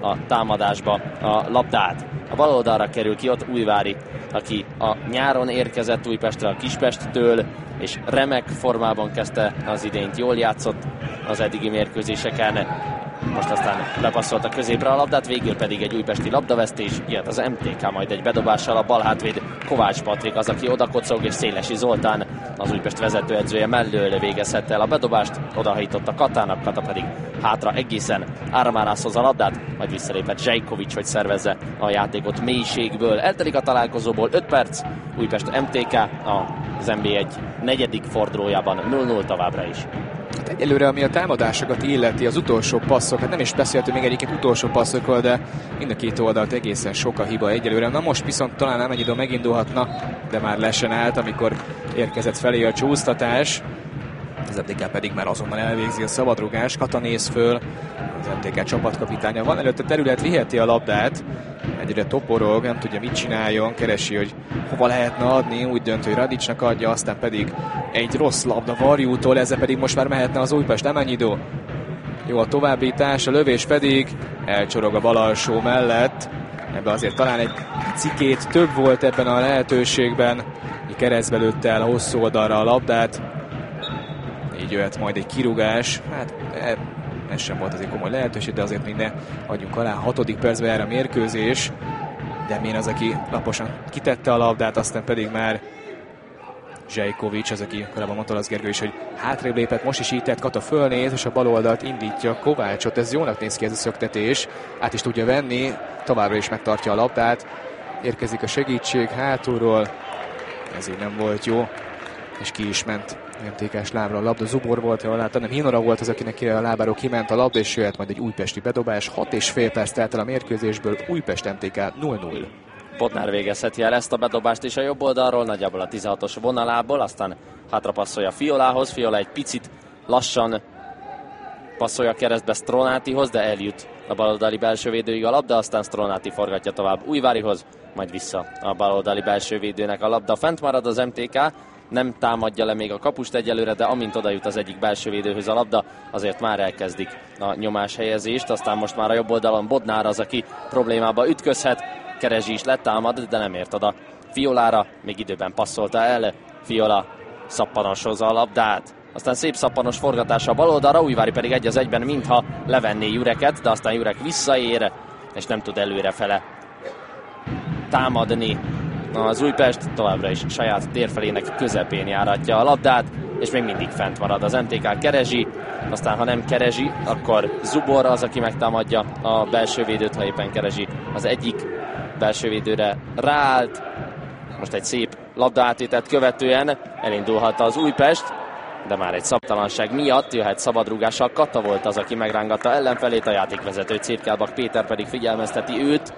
a támadásba a labdát. A bal oldalra kerül ki ott Újvári, aki a nyáron érkezett Újpestre a Kispesttől, és remek formában kezdte az idényt, jól játszott az eddigi mérkőzéseken. Most aztán bepasszolt a középre a labdát, végül pedig egy újpesti labdavesztés, ilyet az MTK majd egy bedobással. A bal hátvéd Kovács Patrik az, aki odakocog, és Szélesi Zoltán, az Újpest vezetőedzője mellől végezhette el a bedobást, odahajította Katának, Kata pedig hátra egészen Ármárászhoz a labdát, majd visszalépett Zsejkovics, hogy szervezze a játékot mélységből. Eltelik a találkozóból 5 perc, Újpest MTK az NB1 negyedik fordulójában 0-0 továbbra is. Hát egyelőre, ami a támadásokat illeti, az utolsó passzok, hát nem is beszéltünk még egyébként utolsó passzokról, de mind a két oldalt egészen sok a hiba egyelőre. Na most viszont talán Amennyidó megindulhatna, de már lesen állt, amikor érkezett felé a csúsztatás. Az MTK pedig már azonnal elvégzi a szabadrugás, Kata néz föl, az MTK csapatkapitánya van előtte, terület viheti a labdát, egyre toporog, nem tudja mit csináljon, keresi, hogy hova lehetne adni, úgy dönt, hogy Radicsnak adja, aztán pedig egy rossz labda Varjútól, ezzel pedig most már mehetne az Újpest. Amennyidó. Jó a továbbítás, a lövés pedig elcsorog a bal alsó mellett. Ebben azért talán egy cikét több volt ebben a lehetőségben. Keresztbe lőtte el hosszú oldalra a labdát. Így jöhet majd egy kirúgás. Hát ez sem volt azért komoly lehetőség, de azért minden adjunk alá. 6. percben jár a mérkőzés. Demjén az, aki laposan kitette a labdát, aztán pedig már Zsejkovics, az, aki korábban mondta az Gergő is, hogy hátrébb lépett, most is így tett, Kata fölnéz, és a bal oldalt indítja Kovácsot. Ez jónak néz ki ez a szöktetés. Át is tudja venni, továbbra is megtartja a labdát. Érkezik a segítség hátulról. Ez így nem volt jó, és ki is ment MTK-s lábra a labda. Zubor volt, jól láttam, nem Hinora volt az, akinek a lábáról kiment a labda, és jöhet majd egy újpesti bedobás. 6,5 perc telt el a mérkőzésből, Újpest MTK 0-0. Bodnár végezheti el ezt a bedobást is a jobb oldalról, nagyjából a 16-os vonalából, aztán hátra passzolja Fiolához. Fiola egy picit lassan passzolja keresztbe Stronátihoz, de eljut a baloldali belsővédőig a labda, aztán Stronáti forgatja tovább Újvárihoz, majd vissza a baloldali belsővédőnek a labda. Fent marad az MTK, nem támadja le még a kapust egyelőre, de amint oda jut az egyik belsővédőhöz a labda, azért már elkezdik a nyomáshelyezést, aztán most már a jobb oldalon Bodnár az, aki problémába ütközhet. Kerezsi is letámad, de nem ért oda Fiolára, még időben passzolta el. Fiola szappanosozza a labdát, aztán szép szappanos forgatása a bal oldalra, Újvári pedig 1-1, mintha levenné Jureket, de aztán Jurek visszaér, és nem tud előrefele támadni. Az Újpest továbbra is saját térfelének közepén járatja a labdát, és még mindig fent marad az MTK. Kerezsi, aztán ha nem Kerezsi, akkor Zubor az, aki megtámadja a belsővédőt, ha éppen Kerezsi az egyik belsővédőre ráállt. Most egy szép labdaátételt követően elindulhat az Újpest, de már egy szabtalanság miatt jöhet szabadrúgással. Kata volt az, aki megrángatta ellenfelét, a játékvezető Cirkelbak Péter pedig figyelmezteti őt.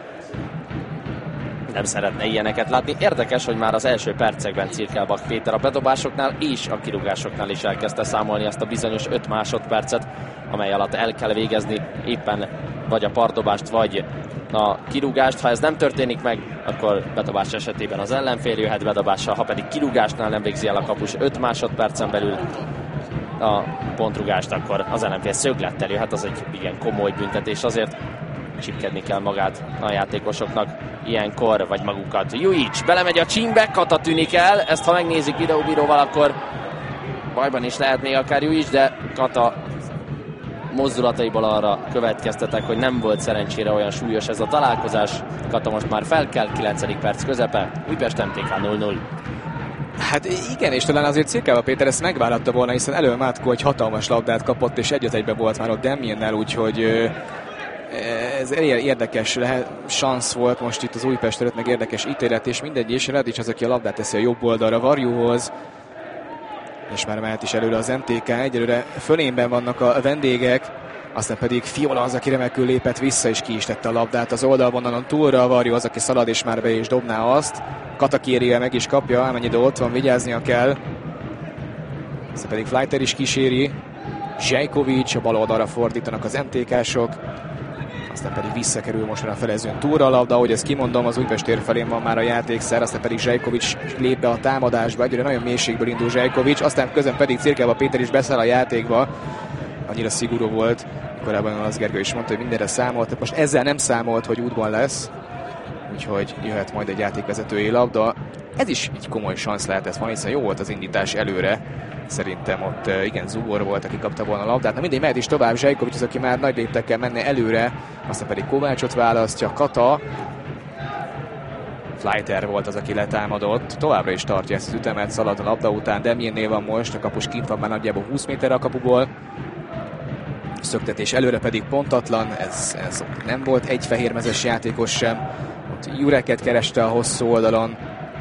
Nem szeretne ilyeneket látni. Érdekes, hogy már az első percekben Cirkelbak Péter a bedobásoknál és a kirúgásoknál is elkezdte számolni azt a bizonyos 5 másodpercet, amely alatt el kell végezni éppen vagy a pardobást, vagy a kirúgást. Ha ez nem történik meg, akkor bedobás esetében az ellenfél jöhet bedobással, ha pedig kirúgásnál nem végzi el a kapus 5 másodpercen belül a pontrugást, akkor az ellenfél szöglettel jöhet, az egy igen komoly büntetés, azért csipkedni kell magát a játékosoknak ilyenkor, vagy magukat. Jujic belemegy a csímbe, Kata tűnik el, ezt ha megnézik videóbíróval, akkor bajban is lehet még akár Jujic, de Kata mozdulataiból arra következtetek, hogy nem volt szerencsére olyan súlyos ez a találkozás. Kata most már fel kell, 9. perc közepe, Újpest MTK 0-0. Hát igen, és talán azért Cirkelbak Péter ezt megváratta volna, hiszen elő Mátko egy hatalmas labdát kapott, és 1-1 volt már ott Demjénnel, úgyhogy ez érdekes szansz volt most itt az Újpest előtt, meg érdekes ítélet, és mindegy, és Radics az, aki a labdát teszi a jobb oldalra Varjúhoz, és már mehet is előre az MTK. Egyelőre fölénben vannak a vendégek, aztán pedig Fiola az, aki remekül lépett vissza, és ki is tette a labdát az oldalvonalon túlra. Varjú az, aki szalad, és már be is dobná azt. Kata kérje, meg is kapja, amennyire ott van, vigyáznia kell. Aztán pedig Fleiter is kíséri. Zsejkovics, a bal oldalra fordítanak az MTK-sok. Aztán pedig visszakerül most már a felezőn túlra a labda, ahogy ezt kimondom, az Újpest tér felén van már a játékszer, aztán pedig Zsejkovics lép be a támadásba, egyre nagyon mélységből indul Zsejkovics, aztán közben pedig Cirkelbak Péter is beszáll a játékba, annyira szigorú volt korábban az Gergő is mondta, hogy mindenre számolt, most ezzel nem számolt, hogy útban lesz, úgyhogy jöhet majd egy játékvezetői labda. Ez is egy komoly szansz lehetett volna, hiszen jó volt az indítás előre. Szerintem ott igen, Zubor volt, aki kapta volna a labdát. Na mindegy, mehet is tovább. Zsejkovics az, aki már nagy léptekkel menne előre, aztán pedig Kovácsot választja. Kata. Fleiter volt az, aki letámadott. Továbbra is tartja ezt az ütemet, szalad a labda után. Demiennél van most, a kapus kint van már nagyjából 20 méterre a kapuból. Szöktetés előre pedig pontatlan, ez nem volt egy fehérmezes játékos sem. Ott Jureket kereste a hosszú oldalon,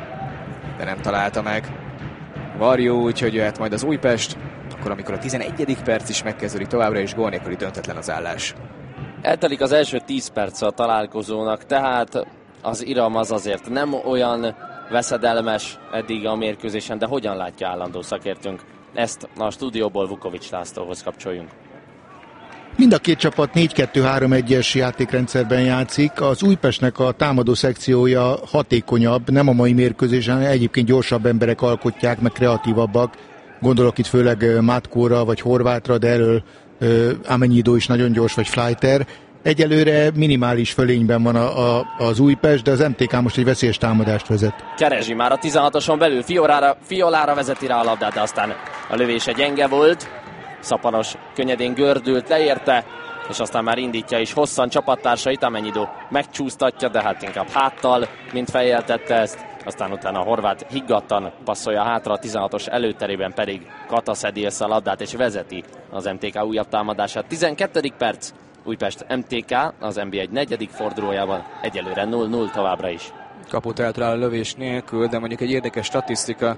de nem találta meg. Varjú, úgyhogy jöhet majd az Újpest, akkor amikor a 11. perc is megkezdődik, továbbra is gól nélküli döntetlen az állás. Eltelik az első 10 perc a találkozónak, tehát az iram az azért nem olyan veszedelmes eddig a mérkőzésen, de hogyan látja állandó szakértőnk? Ezt a stúdióból Vukovics Lászlóhoz kapcsoljunk. Mind a két csapat 4-2-3-1-es játékrendszerben játszik. Az Újpestnek a támadó szekciója hatékonyabb, nem a mai mérkőzésen, egyébként gyorsabb emberek alkotják, meg kreatívabbak. Gondolok itt főleg Mátkóra vagy Horvátra, de elől Amennyidó is nagyon gyors, vagy Fleiter. Egyelőre minimális fölényben van az Újpest, de az MTK most egy veszélyes támadást vezet. Kerezsi már a 16-oson belül, Fiolára vezeti rá a labdát, de aztán a lövése gyenge volt. Szapanos könnyedén gördült, leérte, és aztán már indítja is hosszan csapattársait, Amennyidó megcsúsztatja, de hát inkább háttal, mint fejjel tette ezt. Aztán utána a horvát higgadtan passzolja hátra, a 16-os előterében pedig Kata szedi össze a labdát, és vezeti az MTK újabb támadását. 12. perc, Újpest MTK az NB1 negyedik fordulójában egyelőre 0-0 továbbra is. Kaput eltalál a lövés nélkül, de mondjuk egy érdekes statisztika,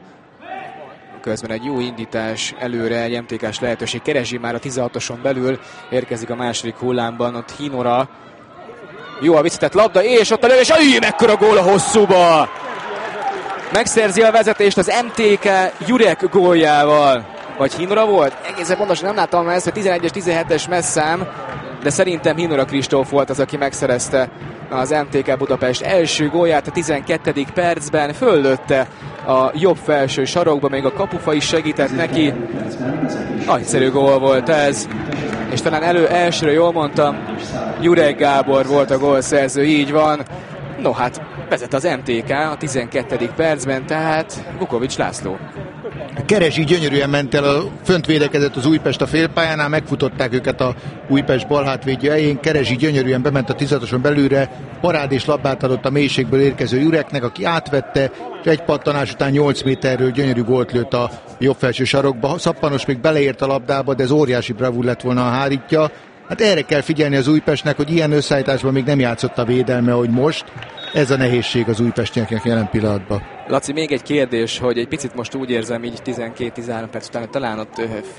közben egy jó indítás előre, egy MTK-s lehetőség. Keresi már a 16-oson belül, érkezik a második hullámban, ott Hinora. Jó a visszatett labda, és ott a lövés, mekkora gól a hosszúba! Megszerzi a vezetést az MTK Jurek góljával. Vagy Hinora volt? Egészen pontosan nem láttam ezt, hogy 11-es, 17-es messzám, de szerintem Hinora Kristóf volt az, aki megszerezte az MTK Budapest első gólját a 12. percben, föllőtte a jobb felső sarokba, még a kapufa is segített neki. Nagyszerű gól volt ez, és talán elsőre jól mondtam, Jurek Gábor volt a gólszerző, így van. No hát, vezet az MTK a 12. percben, tehát Vukovics László. Keresi gyönyörűen ment el, fönt védekezett az Újpest a félpályánál, megfutották őket a Újpest balhátvédje helyén. Keresi gyönyörűen bement a 16-oson belülre, parádés labdát adott a mélységből érkező Jureknek, aki átvette, és egy pattanás után 8 méterről gyönyörű gólt lőtt a jobb felső sarokba. Szappanos még beleért a labdába, de ez óriási bravúr lett volna a hárítja. Hát erre kell figyelni az Újpestnek, hogy ilyen összeállításban még nem játszott a védelme, hogy most. Ez a nehézség az újpestieknek jelen pillanatban. Laci, még egy kérdés, hogy egy picit most úgy érzem így 12-13 perc után, hogy talán ott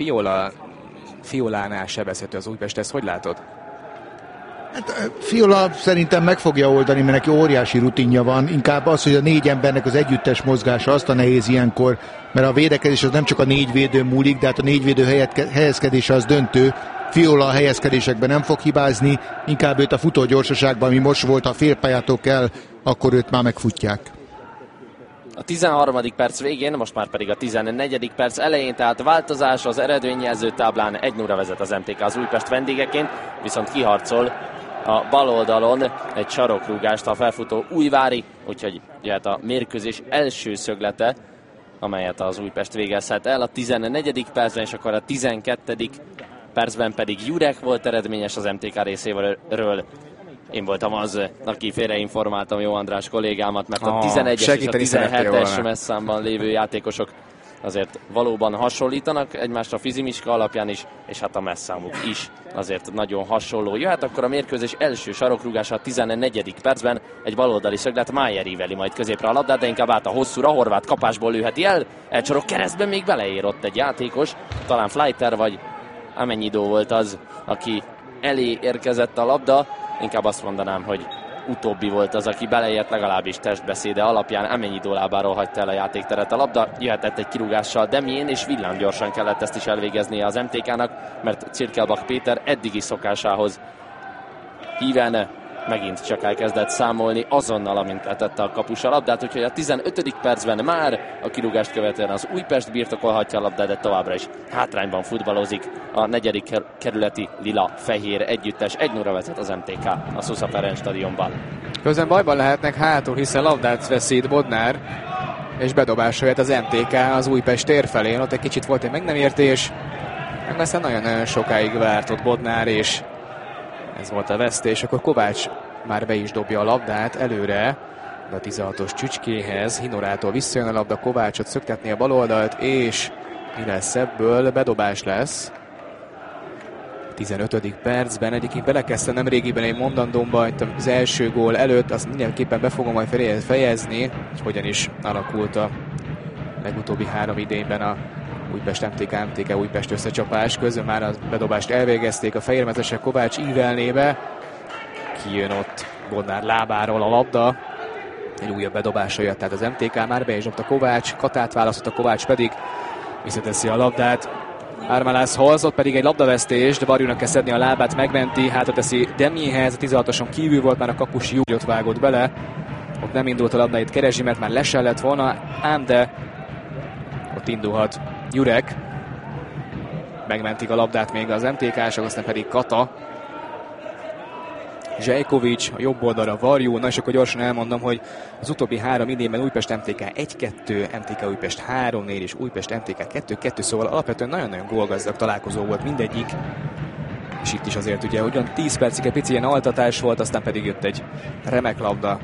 Fiolánál sebezhető az Újpest, ezt hogy látod? Hát Fiola szerintem meg fogja oldani, mert neki óriási rutinja van. Inkább az, hogy a 4 embernek az együttes mozgása, azt a nehéz ilyenkor, mert a védekezés az nem csak a 4 védőn múlik, de hát a 4 védő helyezkedése az döntő. Fiola a helyezkedésekben nem fog hibázni, inkább őt a futó gyorsaságban, ami most volt, ha félpályától kell, akkor őt már megfutják. A 13. perc végén, most már pedig a 14. perc elején, tehát változás az eredményjelző táblán, 1-0-ra vezet az MTK az Újpest vendégeként, viszont kiharcol a bal oldalon egy sarokrúgást a felfutó Újvári, úgyhogy jöhet a mérkőzés első szöglete, amelyet az Újpest végezhet el a 14. percben, és akkor a 12. percben pedig Jurek volt eredményes az MTK részéről. Én voltam az, aki félreinformáltam Jó András kollégámat, mert a 11-es és a 17-es messzámban lévő játékosok azért valóban hasonlítanak egymásra a fizimiska alapján is, és hát a messzámuk is azért nagyon hasonló. Jöhet akkor a mérkőzés első sarokrúgása a 14. percben, egy baloldali szöglet, Májer íveli majd középre a labdát, de inkább át a hosszúra, Horváth kapásból lőheti el, elcsorog keresztben, még beleér ott egy játékos, talán Fleiter vagy Amennyidó volt az, aki elé érkezett a labda, inkább azt mondanám, hogy utóbbi volt az, aki beleért, legalábbis testbeszéde alapján. Amennyidó lábáról hagyta el a játékteret a labda, jöhetett egy kirúgással Demjén, és villámgyorsan kellett ezt is elvégeznie az MTK-nak, mert Cirkelbach Péter eddigi szokásához híven megint csak elkezdett számolni azonnal, amint letette a kapus a labdát, úgyhogy a 15. percben már a kirúgást követően az Újpest birtokolhatja a labdát, de továbbra is hátrányban futballozik a 4. kerületi lila-fehér együttes. 1-0-ra vezet az MTK a Szusza Ferenc stadionban. Közben bajban lehetnek hátul, hiszen labdát veszít Bodnár, és bedobásra jött az MTK az Újpest tér felé. Ott egy kicsit volt egy meg nem értés, meg messze nagyon sokáig várt ott Bodnár, és ez volt a vesztés. Akkor Kovács már be is dobja a labdát előre, de a 16-os Csücskéhez. Hinorától visszajön a labda, Kovácsot szöktetni a baloldalt, és mi lesz ebből? Bedobás lesz. 15. percben egyébként belekezdtem nemrégiben egy mondandómba, itt az első gól előtt, azt mindenképpen be fogom majd fejezni, hogy hogyan is alakult a legutóbbi 3 idényben a Újpest MTK Újpest összecsapás. Közben már a bedobást elvégezték a fehérmezesek, Kovács ívelnébe. Kijön ott Bodnár lábáról a labda. Egy újabb bedobásra jött, tehát az MTK már be is dobta Kovács, Katát választott, a Kovács pedig visszateszi a labdát. Ármálász Halzott pedig egy labdavesztés, de Varjúnak kell szedni a lábát, megmenti, hátra teszi Demjéhez, a 16-oson kívül volt, már a kapus Júgyot vágott bele. Ott nem indult a labdáit Kerezsi, mert már lesen lett volna, ám de ott indulhat Jurek. Megmentik a labdát még az MTK-sok, aztán pedig Kata. Zsejkovics, a jobb oldalra Varjú, na és akkor gyorsan elmondom, hogy az utóbbi 3 idényben Újpest MTK 1-2, MTK Újpest 3-4 és Újpest MTK 2-2, szóval alapvetően nagyon-nagyon gólgazdag találkozó volt mindegyik. És itt is azért ugye ugyan 10 percig egy pici ilyen altatás volt, aztán pedig jött egy remek labda,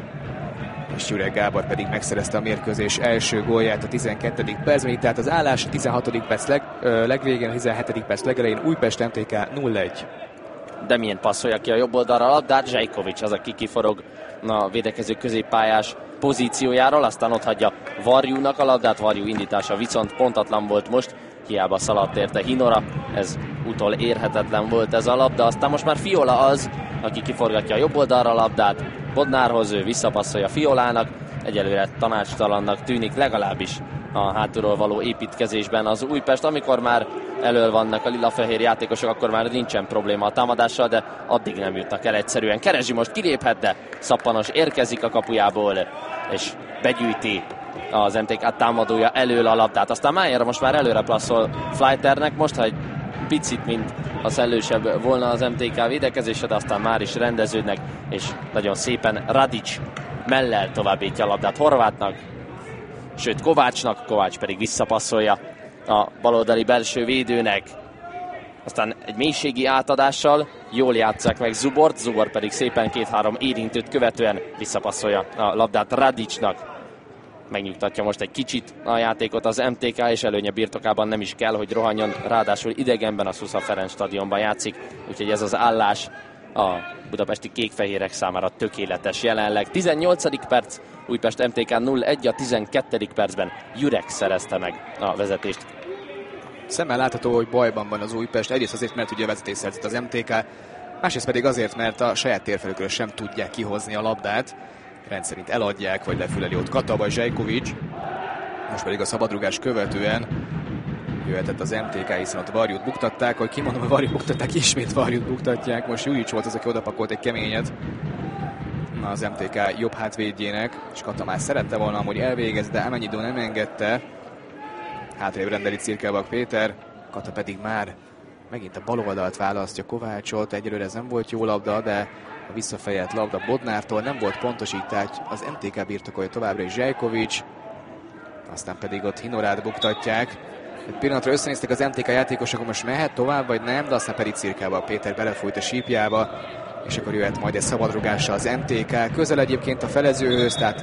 és Jurek Gábor pedig megszerezte a mérkőzés első gólját a 12. percben, tehát az állás a 16. perc legvégén, a 17. perc legelején Újpest MTK 0-1. De milyen passzolja ki a jobb oldalra a labdát, Zsejkovics az, aki kiforog a védekező középpályás pozíciójáról, aztán ott hagyja Varjúnak a labdát, Varjú indítása viszont pontatlan volt most, hiába szaladt érte Hinora, ez utol érhetetlen volt ez a labda, aztán most már Fiola az, aki kiforgatja a jobb oldalra a labdát, Bodnárhoz, ő visszapasszolja Fiolának, egyelőre tanácstalannak tűnik legalábbis a hátulról való építkezésben az Újpest. Amikor már elől vannak a lila-fehér játékosok, akkor már nincsen probléma a támadással, de addig nem jutnak el egyszerűen. Kerezsi most kiléphet, de Szappanos érkezik a kapujából, és begyűjti az MTK támadója elől a labdát. Aztán Májer most már előre passzol Fleiternek, most ha egy picit, mint a szellősebb volna az MTK védekezése, de aztán már is rendeződnek, és nagyon szépen Radić mellel továbbítja a labdát Horvátnak, sőt Kovácsnak, Kovács pedig visszapasszolja a baloldali belső védőnek. Aztán egy mélységi átadással jól játsszák meg Zubort, Zubor pedig szépen 2-3 érintőt követően visszapasszolja a labdát Radićnak. Megnyugtatja most egy kicsit a játékot az MTK, és előnye birtokában nem is kell, hogy rohanjon, ráadásul idegenben a Szusza Ferenc stadionban játszik, úgyhogy ez az állás a budapesti kékfehérek számára tökéletes jelenleg. 18. perc, Újpest MTK 0-1, a 12. percben Jurek szerezte meg a vezetést. Szemmel látható, hogy bajban van az Újpest, egyrészt azért, mert ugye a vezetés szerzett az MTK, másrészt pedig azért, mert a saját térfelükről sem tudják kihozni a labdát, rendszerint eladják, vagy lefüleli ott Kata vagy Zsejkovics. Most pedig a szabadrugás követően jöhetett az MTK, hiszen ott Varjút buktatták, hogy kimondom, hogy Varjút buktatták, ismét Varjút buktatják. Most Jújics volt az, aki odapakolt egy keményet az MTK jobb hátvédjének, és Kata már szerette volna amúgy elvégezni, de Amennyidó nem engedte. Hátrébb rendeli Cirkelbak Péter, Kata pedig már megint a bal oldalt választja Kovácsot, egyelőre ez nem volt jó labda, de a visszafejelt labda Bodnártól nem volt pontosítás, az MTK birtokolja továbbra is Zsejkovics, aztán pedig ott Hinorát buktatják. Egy pillanatra összenéztek az MTK játékosok, most mehet tovább vagy nem, de aztán pedig Cirkelbak Péter belefújt a sípjába, és akkor jöhet majd egy szabadrugással az MTK. Közel egyébként a felezőhöz, tehát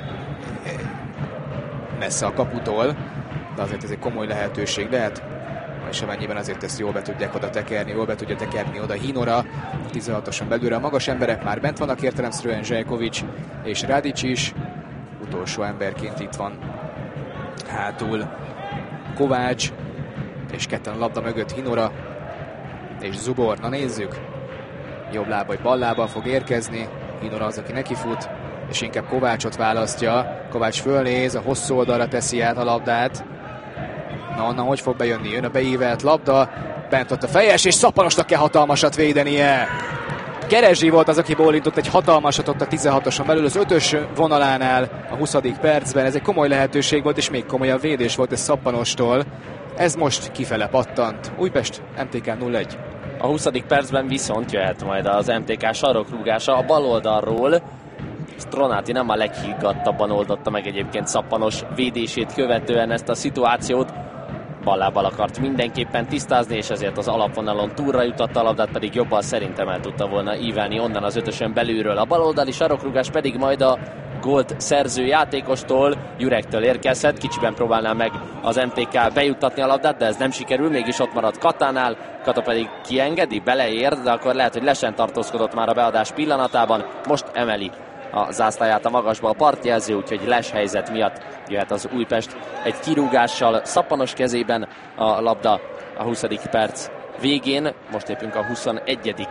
messze a kaputól, de azért ez egy komoly lehetőség lehet, és amennyiben azért ezt jól be tudják oda tekerni, jól be tudja tekerni oda Hinora, 16-osan belőle. A magas emberek már bent vannak értelemszerűen, Zsejkovics és Radić is, utolsó emberként itt van hátul Kovács, és ketten a labda mögött Hinora és Zubor. Na nézzük, jobb lába vagy bal lába fog érkezni, Hinora az, aki nekifut, és inkább Kovácsot választja. Kovács fölnéz, a hosszú oldalra teszi át a labdát. Na onnan hogy fog bejönni? Jön a beívelt labda, bent ott a fejes, és Szappanosnak kell hatalmasat védenie. Kerezsi volt az, aki bólintott egy hatalmasat ott a 16-oson belül, az 5-ös vonalánál a 20. percben. Ez egy komoly lehetőség volt, és még komolyabb védés volt ez Szappanostól. Ez most kifele pattant. Újpest, MTK 0-1. A 20. percben viszont jöhet majd az MTK sarokrúgása a bal oldalról. Stronati nem a leghiggadtabban oldotta meg egyébként Szappanos védését követően ezt a szituációt. Ballábbal akart mindenképpen tisztázni, és ezért az alapvonalon túlra jutott, a labdát pedig jobban szerintem el tudta volna ívelni onnan az 5-ösön belülről. A baloldali sarokrúgás pedig majd a gólt szerző játékostól, Jurektől érkezhet. Kicsiben próbálná meg az MTK bejuttatni a labdát, de ez nem sikerül, mégis ott marad Katánál. Kata pedig kiengedi, beleér, de akkor lehet, hogy lesen tartózkodott már a beadás pillanatában. Most emeli a zászláját a magasba a partjelző, úgyhogy les helyzet miatt jöhet az Újpest egy kirúgással. Szappanos kezében a labda a 20. perc végén. Most lépünk a 21.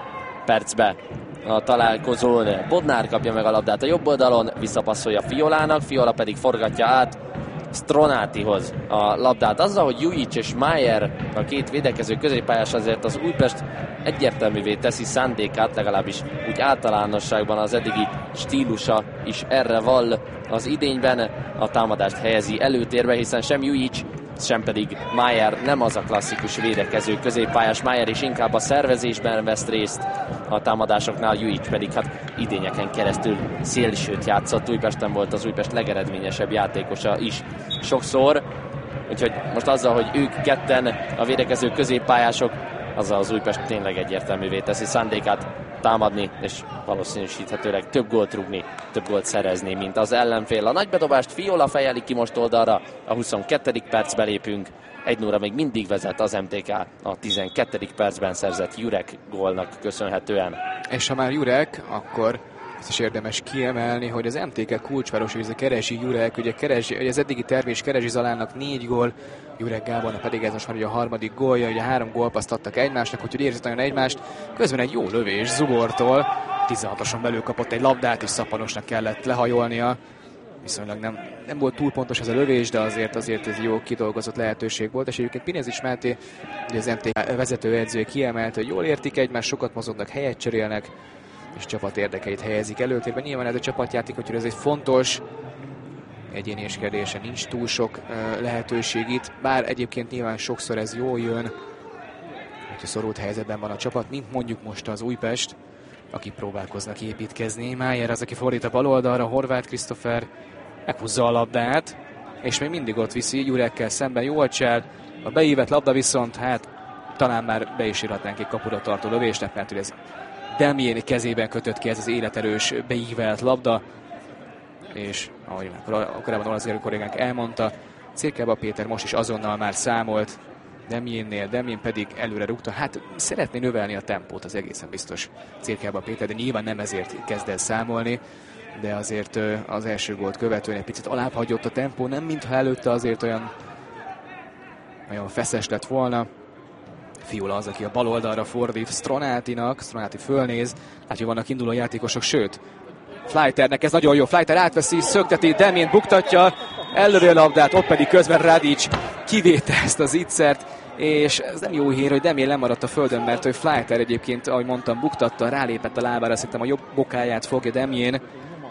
percbe a találkozón. Bodnár kapja meg a labdát a jobb oldalon, visszapasszolja Fiolának, Fiola pedig forgatja át Stronatihoz a labdát. Azzal, hogy Jujic és Mayer a két védekező középpályás, azért az Újpest egyértelművé teszi szándékát, legalábbis úgy általánosságban az eddigi stílusa is erre vall az idényben. A támadást helyezi előtérbe, hiszen sem Jujic, sem pedig Mayer nem az a klasszikus védekező középpályás. Mayer is inkább a szervezésben vesz részt a támadásoknál, Jujic pedig idényeken keresztül szélsőt játszott. Újpesten volt az Újpest legeredményesebb játékosa is sokszor. Úgyhogy most azzal, hogy ők ketten a védekező középpályások, azzal az Újpest tényleg egyértelművé teszi szándékát támadni, és valószínűsíthetőleg több gólt rúgni, több gólt szerezni, mint az ellenfél. A nagybedobást Fiola fejeli ki most oldalra, a 22. percbe lépünk. 1-0-ra még mindig vezet az MTK a 12. percben szerzett Jurek gólnak köszönhetően. És ha már Jurek, akkor ezt is érdemes kiemelni, hogy az MTK kulcsváros, ez a Kerezsi Jurek, ugye az eddigi tervés Kerezsi Zalánnak 4 gól, Jurek Gábornak pedig ez most már ugye a harmadik gólja, ugye 3 gólpasszt adtak egymásnak, úgyhogy érzik nagyon egymást. Közben egy jó lövés Zubortól, 16-oson belül kapott egy labdát, és Szappanosnak kellett lehajolnia. Viszonylag nem volt túl pontos ez a lövés, de azért ez jó kidolgozott lehetőség volt, és egyébként Pinezics Máté, ugye az MTK vezetőedzője kiemelte, hogy jól értik egymást, sokat mozognak, helyet cserélnek, és csapat érdekeit helyezik előtérben. Nyilván ez a csapatjáték, hogy ez egy fontos egyénieskedése, nincs túl sok lehetőség itt, bár egyébként nyilván sokszor ez jól jön, hogyha szorult helyzetben van a csapat, mint mondjuk most az Újpest, akik próbálkoznak építkezni. Mayer az, aki fordít a bal oldalra, Horváth Krisztófer meghúzza a labdát, és még mindig ott viszi Jurekkel szemben, jól csel, a beívett labda viszont, hát talán már be is írhatnánk egy kapura tartó lövésnek, mert ez Demjén kezében kötött ki ez az életerős, beívelt labda, és ahogy korábban olasz kollégánk elmondta, Cirkelba Péter most is azonnal már számolt Demjénnél, Demjén pedig előre rúgta. Hát szeretné növelni a tempót, az egészen biztos Cirkelba Péter, de nyilván nem ezért kezd el számolni, de azért az első gólt követően egy picit alább hagyott a tempó, nem mintha előtte azért olyan feszes lett volna. Fiola az, aki a bal oldalra fordít Stronatinak, Stronati fölnéz, látja, vannak induló játékosok, sőt, Fleiternek ez nagyon jó, Fleiter átveszi, szökteti, Demjén buktatja, ellövi a labdát, ott pedig közben Radic kivéte ezt az ittszert, és ez nem jó hír, hogy Demjén lemaradt a földön, mert hogy Fleiter egyébként, ahogy mondtam, buktatta, rálépett a lábára, szerintem a jobb bokáját fogja Demjén.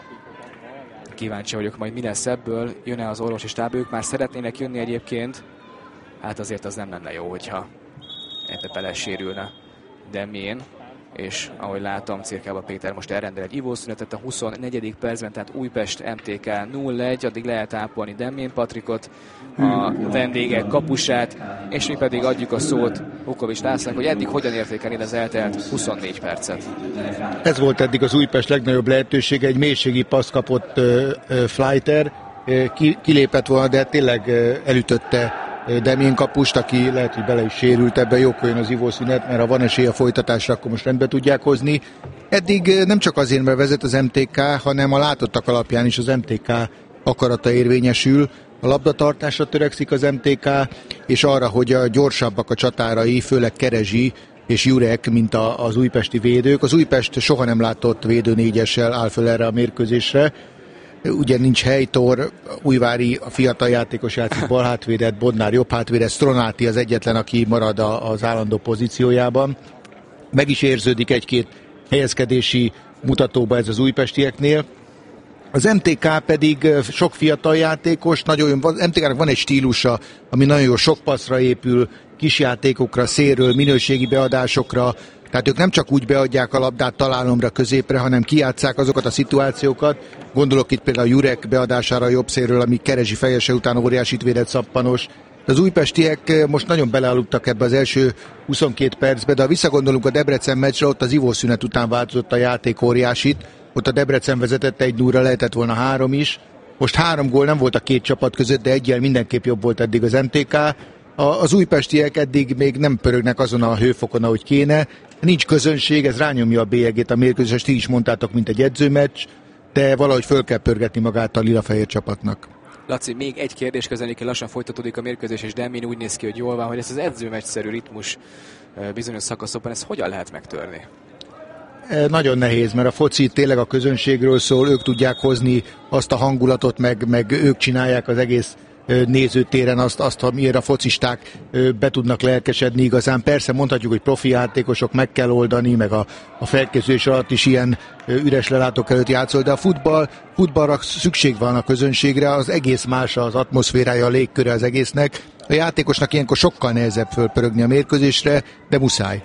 Kíváncsi vagyok majd, mi lesz ebből, jön-e az orvosi stáb, ők már szeretnének jönni egyébként, hát azért az nem lenne jó, hogyha ebbe belesérülne Demjén, és ahogy látom, Cirkelba Péter most elrendel egy ivószünetet a 24. percben, tehát Újpest MTK 0-1, addig lehet ápolni Demjén Patrikot, a vendégek kapusát, és mi pedig adjuk a szót Vukovics Lászlónak, hogy eddig hogyan értékelni az eltelt 24 percet. Ez volt eddig az Újpest legnagyobb lehetősége, egy mélységi passz kapott Fleiter, kilépett volna, de tényleg elütötte Demjén kapust, aki lehet, hogy bele is sérült, ebben jókor jön az ivószünet, mert ha van esély a folytatásra, akkor most rendbe tudják hozni. Eddig nem csak azért, mert vezet az MTK, hanem a látottak alapján is az MTK akarata érvényesül. A labdatartásra törekszik az MTK, és arra, hogy a gyorsabbak a csatárai, főleg Kerezsi és Jurek, mint az újpesti védők. Az Újpest soha nem látott védőnégyessel áll föl erre a mérkőzésre. Ugye nincs helytor, Újvári a fiatal játékos játszik bal hátvédet, Bodnár jobb hátvédet, Stronati az egyetlen, aki marad az állandó pozíciójában. Meg is érződik egy-két helyezkedési mutatóba ez az újpestieknél. Az MTK pedig sok fiatal játékos, az MTK-nak van egy stílusa, ami nagyon jó, sok passzra épül, kisjátékokra, szélről, minőségi beadásokra, tehát ők nem csak úgy beadják a labdát találomra, középre, hanem kijátsszák azokat a szituációkat. Gondolok itt például a Jurek beadására a jobb szélről, ami Kerezsi fejese után óriásit védett Szappanos. Az újpestiek most nagyon belealudtak ebbe az első 22 percbe, de ha visszagondolunk a Debrecen meccsre, ott az ivószünet után változott a játék óriásit. Ott a Debrecen vezetette 1-0-ra, lehetett volna 3 is. Most 3 gól nem volt a két csapat között, de egyel mindenképp jobb volt eddig az MTK. Az újpestiek eddig még nem pörögnek azon a hőfokon, ahogy kéne. Nincs közönség, ez rányomja a bélyegét a mérkőzést, ti is mondtátok, mint egy edzőmeccs, de valahogy föl kell pörgetni magát a lila-fehér csapatnak. Laci, még egy kérdés, közeléken lassan folytatódik a mérkőzés, és Demin úgy néz ki, hogy jól van, hogy ez az edzőmeccsszerű ritmus bizonyos szakaszokban, ezt hogyan lehet megtörni? Nagyon nehéz, mert a foci tényleg a közönségről szól, ők tudják hozni azt a hangulatot, meg ők csinálják az egész nézőtéren azt, amiért a focisták be tudnak lelkesedni igazán. Persze mondhatjuk, hogy profi játékosok meg kell oldani, meg a felkészülés alatt is ilyen üres lelátók előtt játszol, de a futballra szükség van a közönségre, az egész más az atmoszférája, a légköre az egésznek. A játékosnak ilyenkor sokkal nehezebb fölpörögni a mérkőzésre, de muszáj.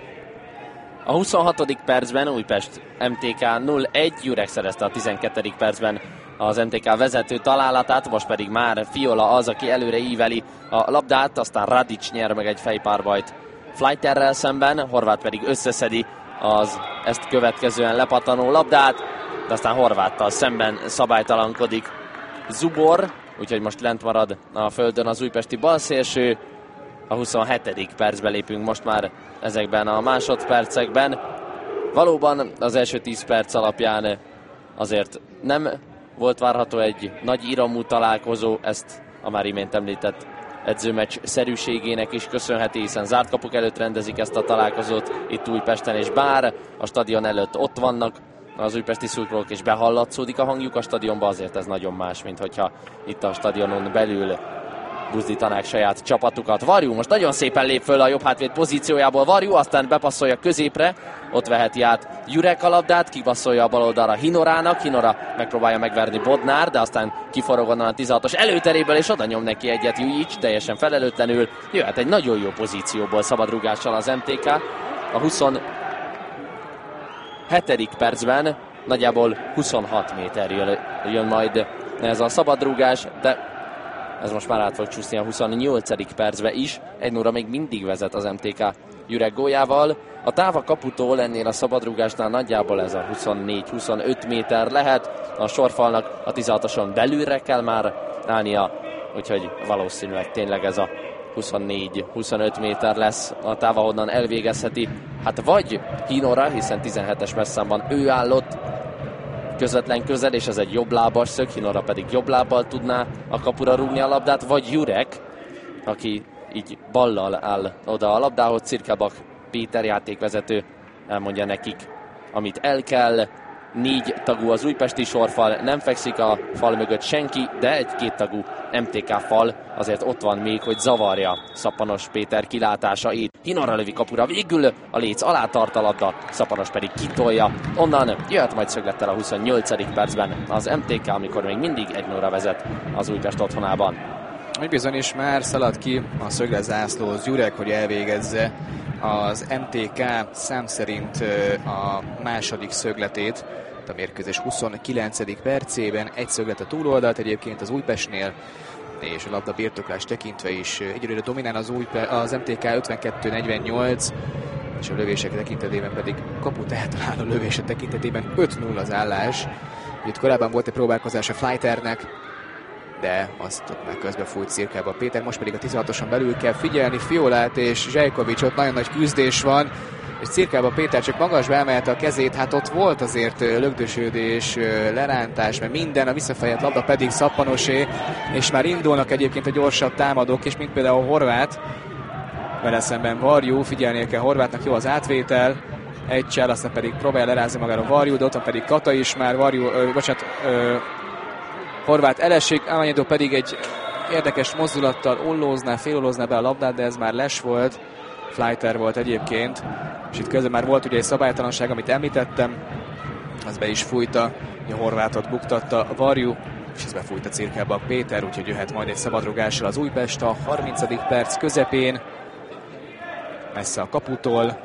A 26. percben Újpest MTK 0-1, Jurek szerezte a 12. percben az MTK vezető találatát, most pedig már Fiola az, aki előre íveli a labdát, aztán Radic nyer meg egy fejpárbajt Fleiterrel szemben, Horváth pedig összeszedi az ezt következően lepattanó labdát, de aztán Horváttal szemben szabálytalankodik Zubor, úgyhogy most lent marad a földön az újpesti balszélső. A 27. percbe lépünk most már ezekben a másodpercekben. Valóban az első 10 perc alapján azért nem volt várható egy nagy iramú találkozó, ezt a már imént említett edzőmeccs szerűségének is köszönheti, hiszen zárt kapuk előtt rendezik ezt a találkozót itt Újpesten, és bár a stadion előtt ott vannak az újpesti szurkolók, és behallatszódik a hangjuk a stadionba, azért ez nagyon más, mint hogyha itt a stadionon belül buzdítanák saját csapatukat. Varjú most nagyon szépen lép föl a jobb hátvéd pozíciójából. Varjú aztán bepasszolja középre, ott veheti át Jurek a labdát, kipasszolja a bal oldalra Hinorának. Hinora megpróbálja megverni Bodnár, de aztán kiforog onnan a 16-os előteréből, és oda nyom neki egyet Jujic, teljesen felelőtlenül. Jöhet egy nagyon jó pozícióból szabadrúgással az MTK. A 27. percben nagyjából 26 méter jön majd ez a szabadrúgás, de ez most már át fog csúszni a 28. percbe is. 1-0-ra még mindig vezet az MTK Jurek góljával. A táv a kaputól ennél a szabadrúgásnál nagyjából ez a 24-25 méter lehet. A sorfalnak a 16-oson belülre kell már állnia, úgyhogy valószínűleg tényleg ez a 24-25 méter lesz a táv, ahonnan elvégezheti. Hát vagy Hinora, hiszen 17-es messzámban ő állott közvetlen közel, és ez egy jobblábas szög, Hinora pedig jobb lábbal tudná a kapura rúgni a labdát, vagy Jurek, aki így ballal áll oda a labdához. Cirkelbach Péter játékvezető elmondja nekik, amit el kell. 4 tagú az újpesti sorfal, nem fekszik a fal mögött senki, de egy 2 tagú MTK fal azért ott van még, hogy zavarja Szappanos Péter kilátásait. Hinora lövi kapura, végül a léc alá tart a labda, Szappanos pedig kitolja. Onnan jöhet majd szöglettel a 28. percben az MTK, amikor még mindig 1-0-ra vezet az Újpest otthonában. Úgy bizony is már szalad ki a szögletzászlóhoz Jurek, hogy elvégezze az MTK szám szerint a második szögletét a mérkőzés 29. percében. Egy szöglet a túloldalt egyébként az Újpestnél, és a labda birtoklás tekintve is egyelőre dominál az MTK 52-48, és a lövések tekintetében pedig kaput eltaláló lövések tekintetében 5-0 az állás. Itt korábban volt egy próbálkozás a Fleiternek, de azt ott már közbefújt Cirkelbach Péter, most pedig a 16-oson belül kell figyelni Fiolát és Zsejkovics, ott nagyon nagy küzdés van, és Cirkelbach Péter csak magasba emelte a kezét, hát ott volt azért lögdösödés, lerántás, mert minden, a visszafejelt labda pedig Szappanosé, és már indulnak egyébként a gyorsabb támadók, és mint például Horváth, vele szemben Varjú, figyelnie kell Horváthnak, jó az átvétel, egy csel, aztán pedig próbálja lerázni magára Varjú, de ott van pedig Kata is már, Horváth elesik, Amanyedó pedig egy érdekes mozdulattal félollózná be a labdát, de ez már les volt. Fleiter volt egyébként, és itt közben már volt ugye egy szabálytalanság, amit említettem, az be is fújta, a horvátot buktatta a Varjú, és ez befújta Cirkelbak Péter, úgyhogy jöhet majd egy szabadrugással az Újpest a 30. perc közepén, messze a kaputól,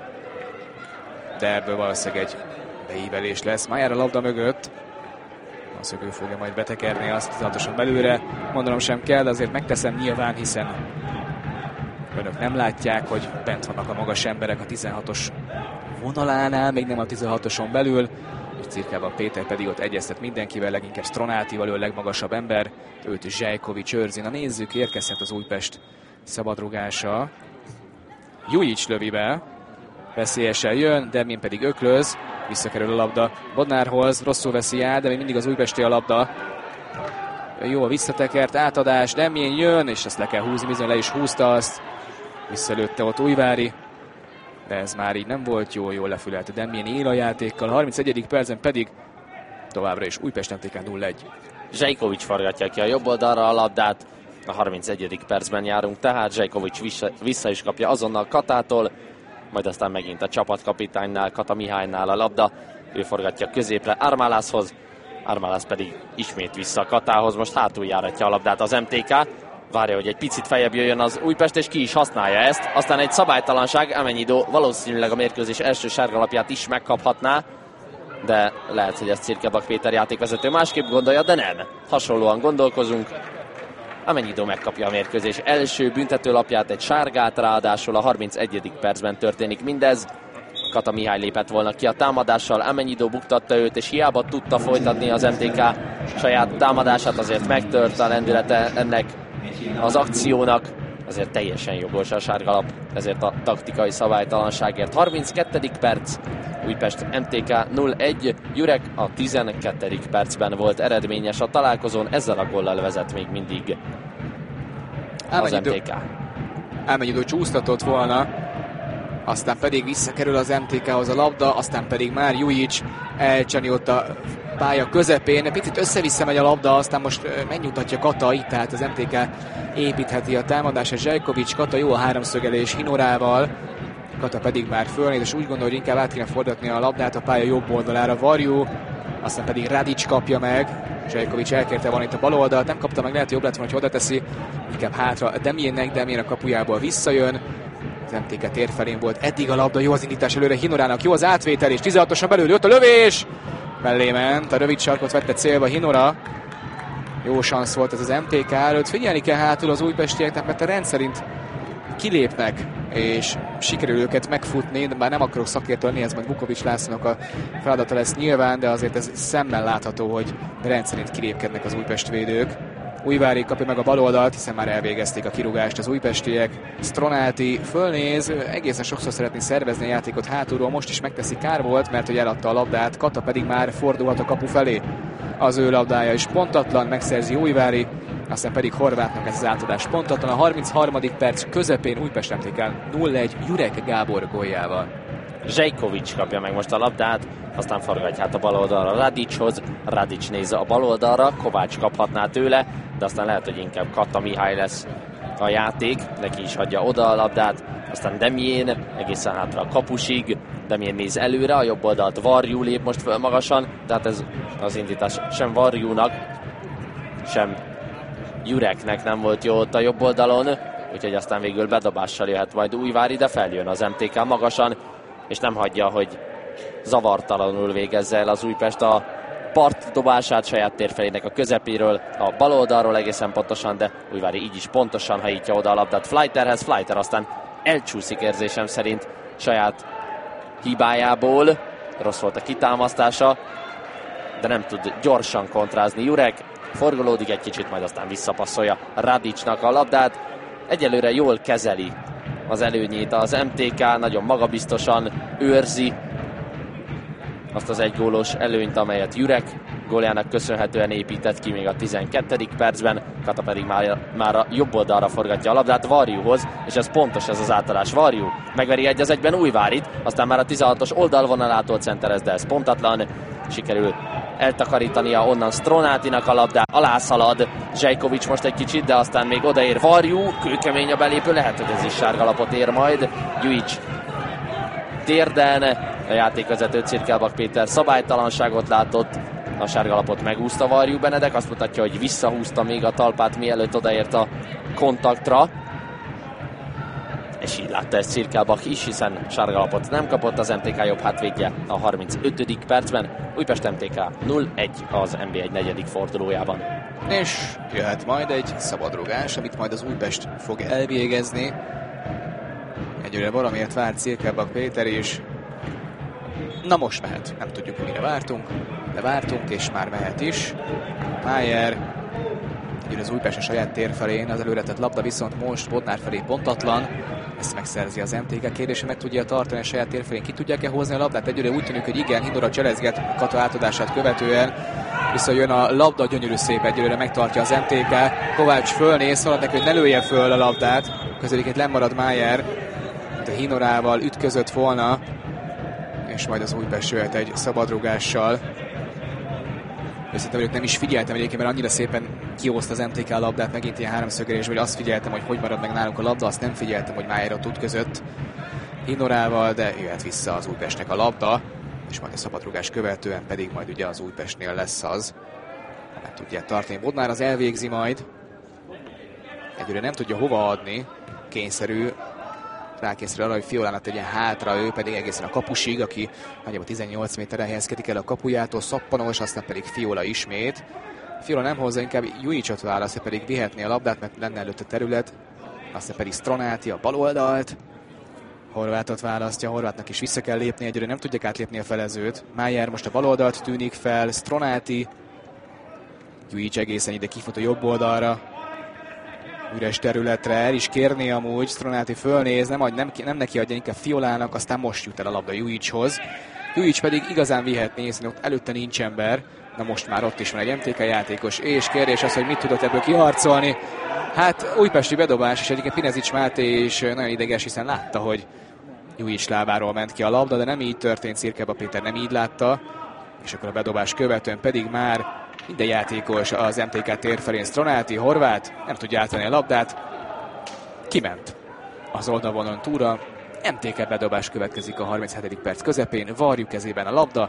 de ebből valószínűleg egy beívelés lesz. Már jár a labda mögött, az, hogy ő fogja majd betekerni azt tudatosan belőle, mondanom sem kell, de azért megteszem nyilván, hiszen önök nem látják, hogy bent vannak a magas emberek a 16-os vonalánál, még nem a 16-oson belül, és Cirkelbak Péter pedig ott egyeztet mindenkivel, leginkább Stronátival, ő a legmagasabb ember, őt Zsejkovics őrzi. Na nézzük, érkezhet az Újpest szabadrugása. Jujic lövi be, veszélyesen jön, Demjén pedig öklöz, visszakerül a labda Bodnárhoz, rosszul veszi el, de még mindig az Újpesti a labda. Jó a visszatekert, átadás, Demjén jön, és ezt le kell húzni, bizony le is húzta azt, visszalőtte ott Újvári, de ez már így nem volt jó, jól lefülelte Demjén él a játékkal, a 31. percen pedig továbbra is Újpest MTK 0-1. Zsejkovics forgatja ki a jobb oldalra a labdát, a 31. percben járunk, tehát Zsejkovics vissza is kapja azonnal Katától, majd aztán megint a csapatkapitánynál, Kata Mihálynál a labda, ő forgatja középre Armalashoz, Armalas pedig ismét vissza Katához, most hátul járatja a labdát az MTK, várja, hogy egy picit feljebb jöjjön az Újpest, és ki is használja ezt, aztán egy szabálytalanság, Amennyidó valószínűleg a mérkőzés első sárgalapját is megkaphatná, de lehet, hogy ezt Cirkelbak Péter játékvezető másképp gondolja, de nem. Hasonlóan gondolkozunk. Amennyidó megkapja a mérkőzés első büntetőlapját, egy sárgát, ráadásul a 31. percben történik mindez. Kata Mihály lépett volna ki a támadással, Amennyidó buktatta őt, és hiába tudta folytatni az MTK saját támadását, azért megtört a lendülete ennek az akciónak. Ezért teljesen jogos a sárgalap, ezért a taktikai szabálytalanságért. 32. perc, Újpest MTK 0-1, Jurek a 12. percben volt eredményes a találkozón, ezzel a góllal vezet még mindig az MTK. Amennyidő csúsztatott volna, aztán pedig visszakerül az MTK-hoz a labda, aztán pedig már Jujic elcseni ott a pálya közepén, picit össze-vissza megy a labda, aztán most megnyugtatja Kata itt, tehát az MTK építheti a támadását. Zsejkovics, Kata jó a háromszögelés Hinorával, Kata pedig már fölnéz, és úgy gondol, hogy inkább át kéne fordatni a labdát a pálya jobb oldalára. Varjú, aztán pedig Radic kapja meg, Zsejkovics elkérte volna itt a bal oldalt, nem kapta meg, lehet, hogy jobb lett volna, hogy oda teszi, inkább hátra Demjénnek, Demjén a kapujából visszajön. Az MTK tér felén volt eddig a labda, jó az indítás előre Hinorának, jó az átvétel, és 16-osan belül jött a lövés, mellé ment, a rövid sarkot vette célba Hinora. Jó szansz volt ez az MTK előtt, figyelni kell hátul az újpestieknek, mert a rendszerint kilépnek, és sikerül őket megfutni, de bár nem akarok szakértő lenni, ez majd Vukovics Lászlónak a feladata lesz nyilván, de azért ez szemmel látható, hogy rendszerint kilépkednek az Újpest védők. Újvári kapja meg a bal oldalt, hiszen már elvégezték a kirúgást az újpestiek. Stronáti fölnéz, egészen sokszor szeretné szervezni a játékot hátulról, most is megteszi, kár volt, mert hogy eladta a labdát, Kata pedig már fordulhat a kapu felé. Az ő labdája is pontatlan, megszerzi Újvári, aztán pedig Horvátnak ez az átadás pontatlan. A 33. perc közepén Újpest MTK 0-1 Jurek Gábor góljával. Zsejkovics kapja meg most a labdát, aztán forgatja a bal oldalra Radichoz, Radic nézze a bal oldalra, Kovács kaphatná tőle, de aztán lehet, hogy inkább Kata Mihály lesz a játék, neki is hagyja oda a labdát, aztán Demjén egészen hátra a kapusig, Demjén néz előre, a jobb oldalt Varjú lép most föl magasan, tehát ez az indítás sem Varjúnak, sem Jureknek nem volt jó ott a jobb oldalon, úgyhogy aztán végül bedobással jöhet majd Újvári, de feljön az MTK magasan, és nem hagyja, hogy zavartalanul végezze el az Újpest a partdobását saját térfelének a közepéről, a bal oldalról egészen pontosan, de Újvári így is pontosan hajítja oda a labdát Fleiterhez. Fleiter aztán elcsúszik érzésem szerint saját hibájából, rossz volt a kitámasztása, de nem tud gyorsan kontrázni Jurek, forgolódik egy kicsit, majd aztán visszapasszolja Radicnak a labdát. Egyelőre jól kezeli az előnyét az MTK, nagyon magabiztosan őrzi azt az egygólos előnyt, amelyet Jurek góljának köszönhetően épített ki még a 12. percben. Kata pedig már a jobb oldalra forgatja a labdát Varjúhoz, és ez pontos, ez az átadás. Varjú megveri 1-1-ben Újvárit, aztán már a 16-os oldalvonalától centerez, de ez pontatlan. Sikerül eltakarítania onnan Stronátinak a labdát, alászalad Zsejkovics most egy kicsit, de aztán még odaér Varjú, kőkemény a belépő, lehet, hogy ez is sárgalapot ér majd. Jujic térden, a játékvezető Cirkelbak Péter szabálytalanságot látott, a sárgalapot megúszta Varjú Benedek, azt mutatja, hogy visszahúzta még a talpát, mielőtt odaért a kontaktra. És így látta ezt Cirkelbak is, hiszen sárgalapot nem kapott az MTK jobb hátvédje a 35. percben. Újpest MTK 0-1 az NB1 negyedik fordulójában. És jöhet majd egy szabadrugás, amit majd az Újpest fog elvégezni. Egyre valamiért várt Cirkelbak Péter is. Na most mehet. Nem tudjuk, mire vártunk, de vártunk, és már mehet is. Májer jön az Újpest a saját tér felén, az előretett labda viszont most Bodnár felé pontatlan. Ezt megszerzi az MTK, kérdése, meg tudja tartani a saját tér felén. Ki tudják-e hozni a labdát? Egyre úgy tűnik, hogy igen, Hindora cselezget Kata átadását követően. Visszajön a labda, gyönyörű szép, egyelőre megtartja az MTK. Kovács fölnéz, szalad neki, hogy ne lője föl a labdát. Közeliként lemarad Májer, de Hinorával ütközött volna, és majd az Újpest jöhet egy szabadrugással. Őszintén nem is figyeltem egyébként, mert annyira szépen kihozta az MTK a labdát, megint ilyen háromszögelésből, hogy azt figyeltem, hogy marad meg nálunk a labda, azt nem figyeltem, hogy Májer ott ütközött Hinorával, de jöhet vissza az Újpestnek a labda, és majd a szabadrugás követően pedig majd ugye az Újpestnél lesz az, meg tudják tartani. Bodnár az elvégzi majd, egyre nem tudja hova adni, kényszerű, rákényszerül arra, hogy Fiolának tegyen hátra, ő pedig egészen a kapusig, aki nagyjából 18 méterre helyezkedik el a kapujától, Szappanos, aztán pedig Fiola ismét. Fiola nem hozza, inkább Jujicsot választ, pedig vihetné a labdát, mert lenne előtt a terület, aztán pedig Stronáti a bal oldalt. Horvátot választja, Horvátnak is vissza kell lépni, egyre nem tudják átlépni a felezőt. Májer most a bal oldalt tűnik fel, Stronáti, Jujic egészen ide kifut a jobb oldalra, üres területre, el is kérni amúgy, Stronáti fölnéz, nem neki adja, inkább Fiolának, aztán most jut el a labda Jujichoz. Jujic pedig igazán vihetné, hiszen ott előtte nincs ember, na most már ott is van egy MTK játékos, és kérdés az, hogy mit tudott ebből kiharcolni. Hát újpesti bedobás, és egyébként Pinezics Máté is nagyon ideges, hiszen látta, hogy Jujic lábáról ment ki a labda, de nem így történt, Cirkelbak Péter nem így látta, és akkor a bedobás követően pedig már minden játékos az MTK tér felén, Stronáti, Horvát, nem tudja átvenni a labdát, kiment az oldalvonalon túlra, MTK bedobás következik a 37. perc közepén, Varjú kezében a labda,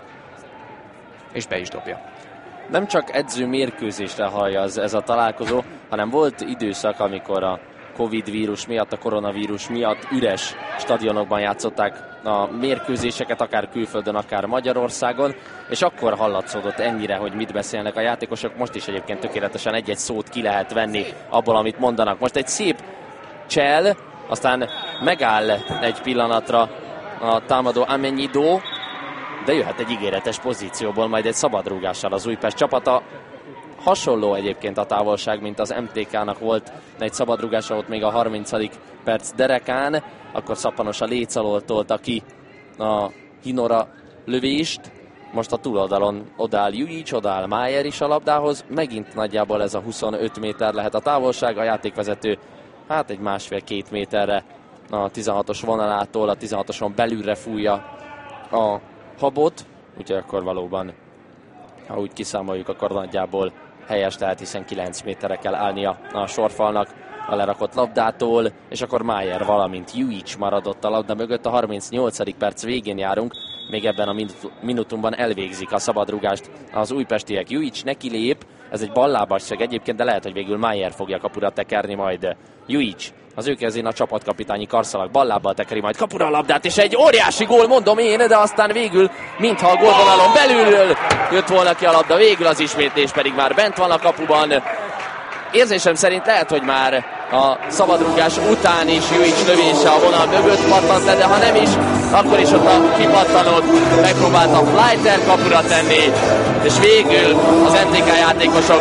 és be is dobja. Nem csak edző mérkőzésre hallja ez a találkozó, hanem volt időszak, amikor a Covid vírus miatt, a koronavírus miatt üres stadionokban játszották a mérkőzéseket, akár külföldön, akár Magyarországon, és akkor hallatszódott ennyire, hogy mit beszélnek a játékosok. Most is egyébként tökéletesen egy-egy szót ki lehet venni abból, amit mondanak. Most egy szép csel, aztán megáll egy pillanatra a támadó Amenyido, de jöhet egy ígéretes pozícióból majd egy szabadrúgással az Újpest csapata. Hasonló egyébként a távolság, mint az MTK-nak volt egy szabadrugása ott még a 30. perc derekán, akkor Szappanos a léc alól tolta ki a Hinora lövést, most a túloldalon odáll Jujic, odáll Májer is a labdához, megint nagyjából ez a 25 méter lehet a távolság, a játékvezető hát egy 1,5-2 méterre a 16-os vonalától, a 16-oson belülre fújja a habot, úgyhogy akkor valóban, ha úgy kiszámoljuk, akkor nagyjából helyes, tehát hiszen 9 méterre kell állnia a sorfalnak a lerakott labdától, és akkor Májer, valamint Jujic maradott a labda mögött. A 38. perc végén járunk, még ebben a minutumban elvégzik a szabadrugást az újpestiek. Jujic neki lép, ez egy ballábasság egyébként, de lehet, hogy végül Májer fogja kapura tekerni majd. Jujic, az ő kezén a csapatkapitányi karszalag, ballábbal tekeri majd kapura a labdát, és egy óriási gól, mondom én, de aztán végül, mintha a gólvonalon belülről jött volna ki a labda, végül az ismétlés pedig már bent van a kapuban. Érzésem szerint lehet, hogy már a szabadrúgás után is Jujic lövése a vonal mögött pattant le, de ha nem is, akkor is ott a kipattanót megpróbálta Fleiter kapura tenni, és végül az MTK játékosok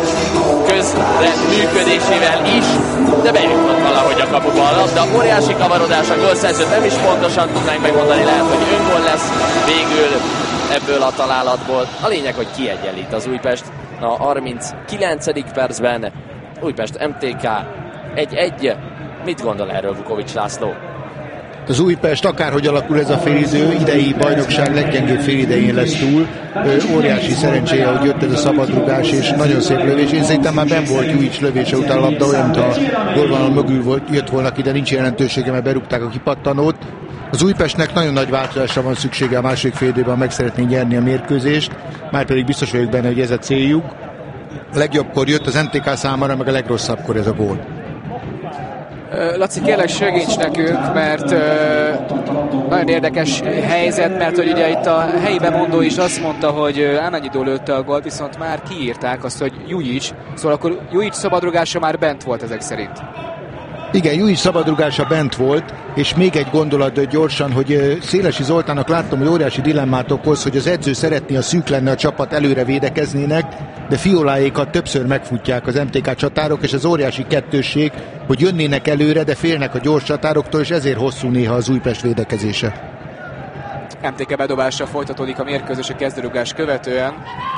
közreműködésével is, de bejutott valahogy a kapuba a labda. Óriási kavarodás, a gólszerzőt nem is pontosan tudnánk megmondani, lehet, hogy öngól lesz végül ebből a találatból. A lényeg, hogy kiegyenlít az Újpest a 39. percben. Újpest MTK 1-1. Mit gondol erről Vukovics László? Az Újpest, akárhogy alakul ez a félidő, idei bajnokság leggyengébb félidején lesz túl. Óriási szerencséje, hogy jött ez a szabadrugás, és nagyon szép lövés. Én szerintem már benn volt Jujic lövése után a labda, olyan, mintha gólvonal mögül jött volna ki, de nincs jelentősége, mert berúgták a kipattanót. Az Újpestnek nagyon nagy változásra van szüksége a második félidőben, meg szeretné nyerni a mérkőzést, márpedig biztos vagyok benne, hogy ez a céljuk. A legjobbkor jött az MTK számára, meg a legrosszabbkor ez a gól. Laci, kérlek segíts nekünk, mert nagyon érdekes helyzet, mert hogy ugye itt a helyi bemondó is azt mondta, hogy Ánanyidó lőtte a gólt, viszont már kiírták azt, hogy Jujic, szóval akkor Jujic szabadrugása már bent volt ezek szerint. Igen, Jujic szabadrugása bent volt, és még egy gondolat gyorsan, hogy Szélesi Zoltánnak láttam, hogy óriási dilemmát okoz, hogy az edző szeretné, a szűk lenne a csapat, előre védekeznének, de Fioláékat többször megfutják az MTK csatárok, és az óriási kettősség, hogy jönnének előre, de félnek a gyors csatároktól, és ezért hosszú néha az Újpest védekezése. MTK bedobásra folytatódik a mérkőzés a kezdőrugás követően.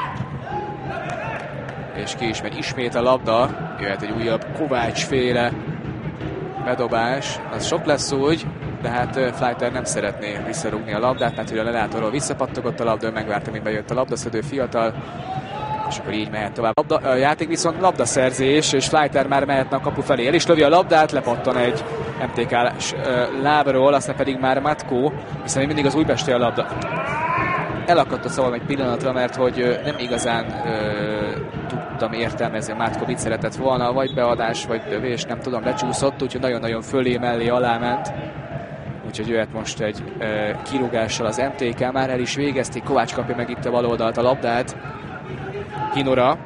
És ki is megy ismét a labda, jöhet egy újabb Kovács-féle bedobás, az sok lesz úgy, de hát Fleiter nem szeretné visszarúgni a labdát, mert hogy a lelátóról visszapattogott a labda, megvárta, mint bejött a labdaszedő fiatal, és akkor így mehet tovább. A játék viszont labdaszerzés, és Fleiter már mehetne a kapu felé. El is lövi a labdát, lepattan egy MTK-s lábról, aztán pedig már Matko, hiszen még mindig az Újpesti a labda. Elakadt a szavam egy pillanatra, mert hogy nem igazán tudtam értelmezni, Matko mit szeretett volna, vagy beadás, vagy lövés, nem tudom, lecsúszott, úgyhogy nagyon-nagyon fölé, mellé, alá ment. Úgyhogy jöhet most egy kirúgással az MTK, már el is végezték, Kovács kapja meg itt a bal oldalt a labdát. Hinora.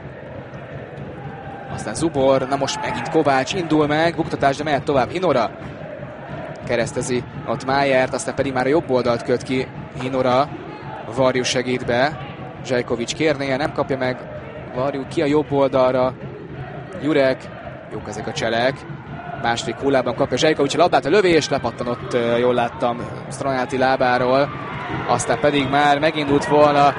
Aztán Zubor, na most megint Kovács indul meg, buktatás, de mehet tovább Hinora. Keresztezi ott Májert, aztán pedig már a jobb oldalt köt ki Hinora. Varjú segít be, Zsajkovics kérnie, nem kapja meg Varjú, ki a jobb oldalra, Jurek, jók ezek a cselek, második hullában kapja Zsajkovics a labdát, a lövés, lepattanott, jól láttam, Stranáti lábáról, aztán pedig már megindult volna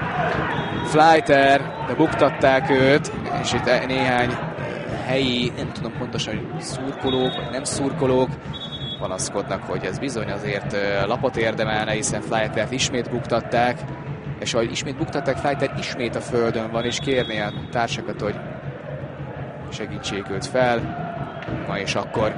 Fleiter, de buktatták őt, és itt néhány helyi, nem tudom pontosan, hogy szurkolók, vagy nem szurkolók, panaszkodnak, hogy ez bizony azért lapot érdemelne, hiszen Fleitert ismét buktatták, és ahogy ismét buktatták, Fleiter ismét a földön van, és kérné a társakat, hogy segítsék őt fel. Ma és akkor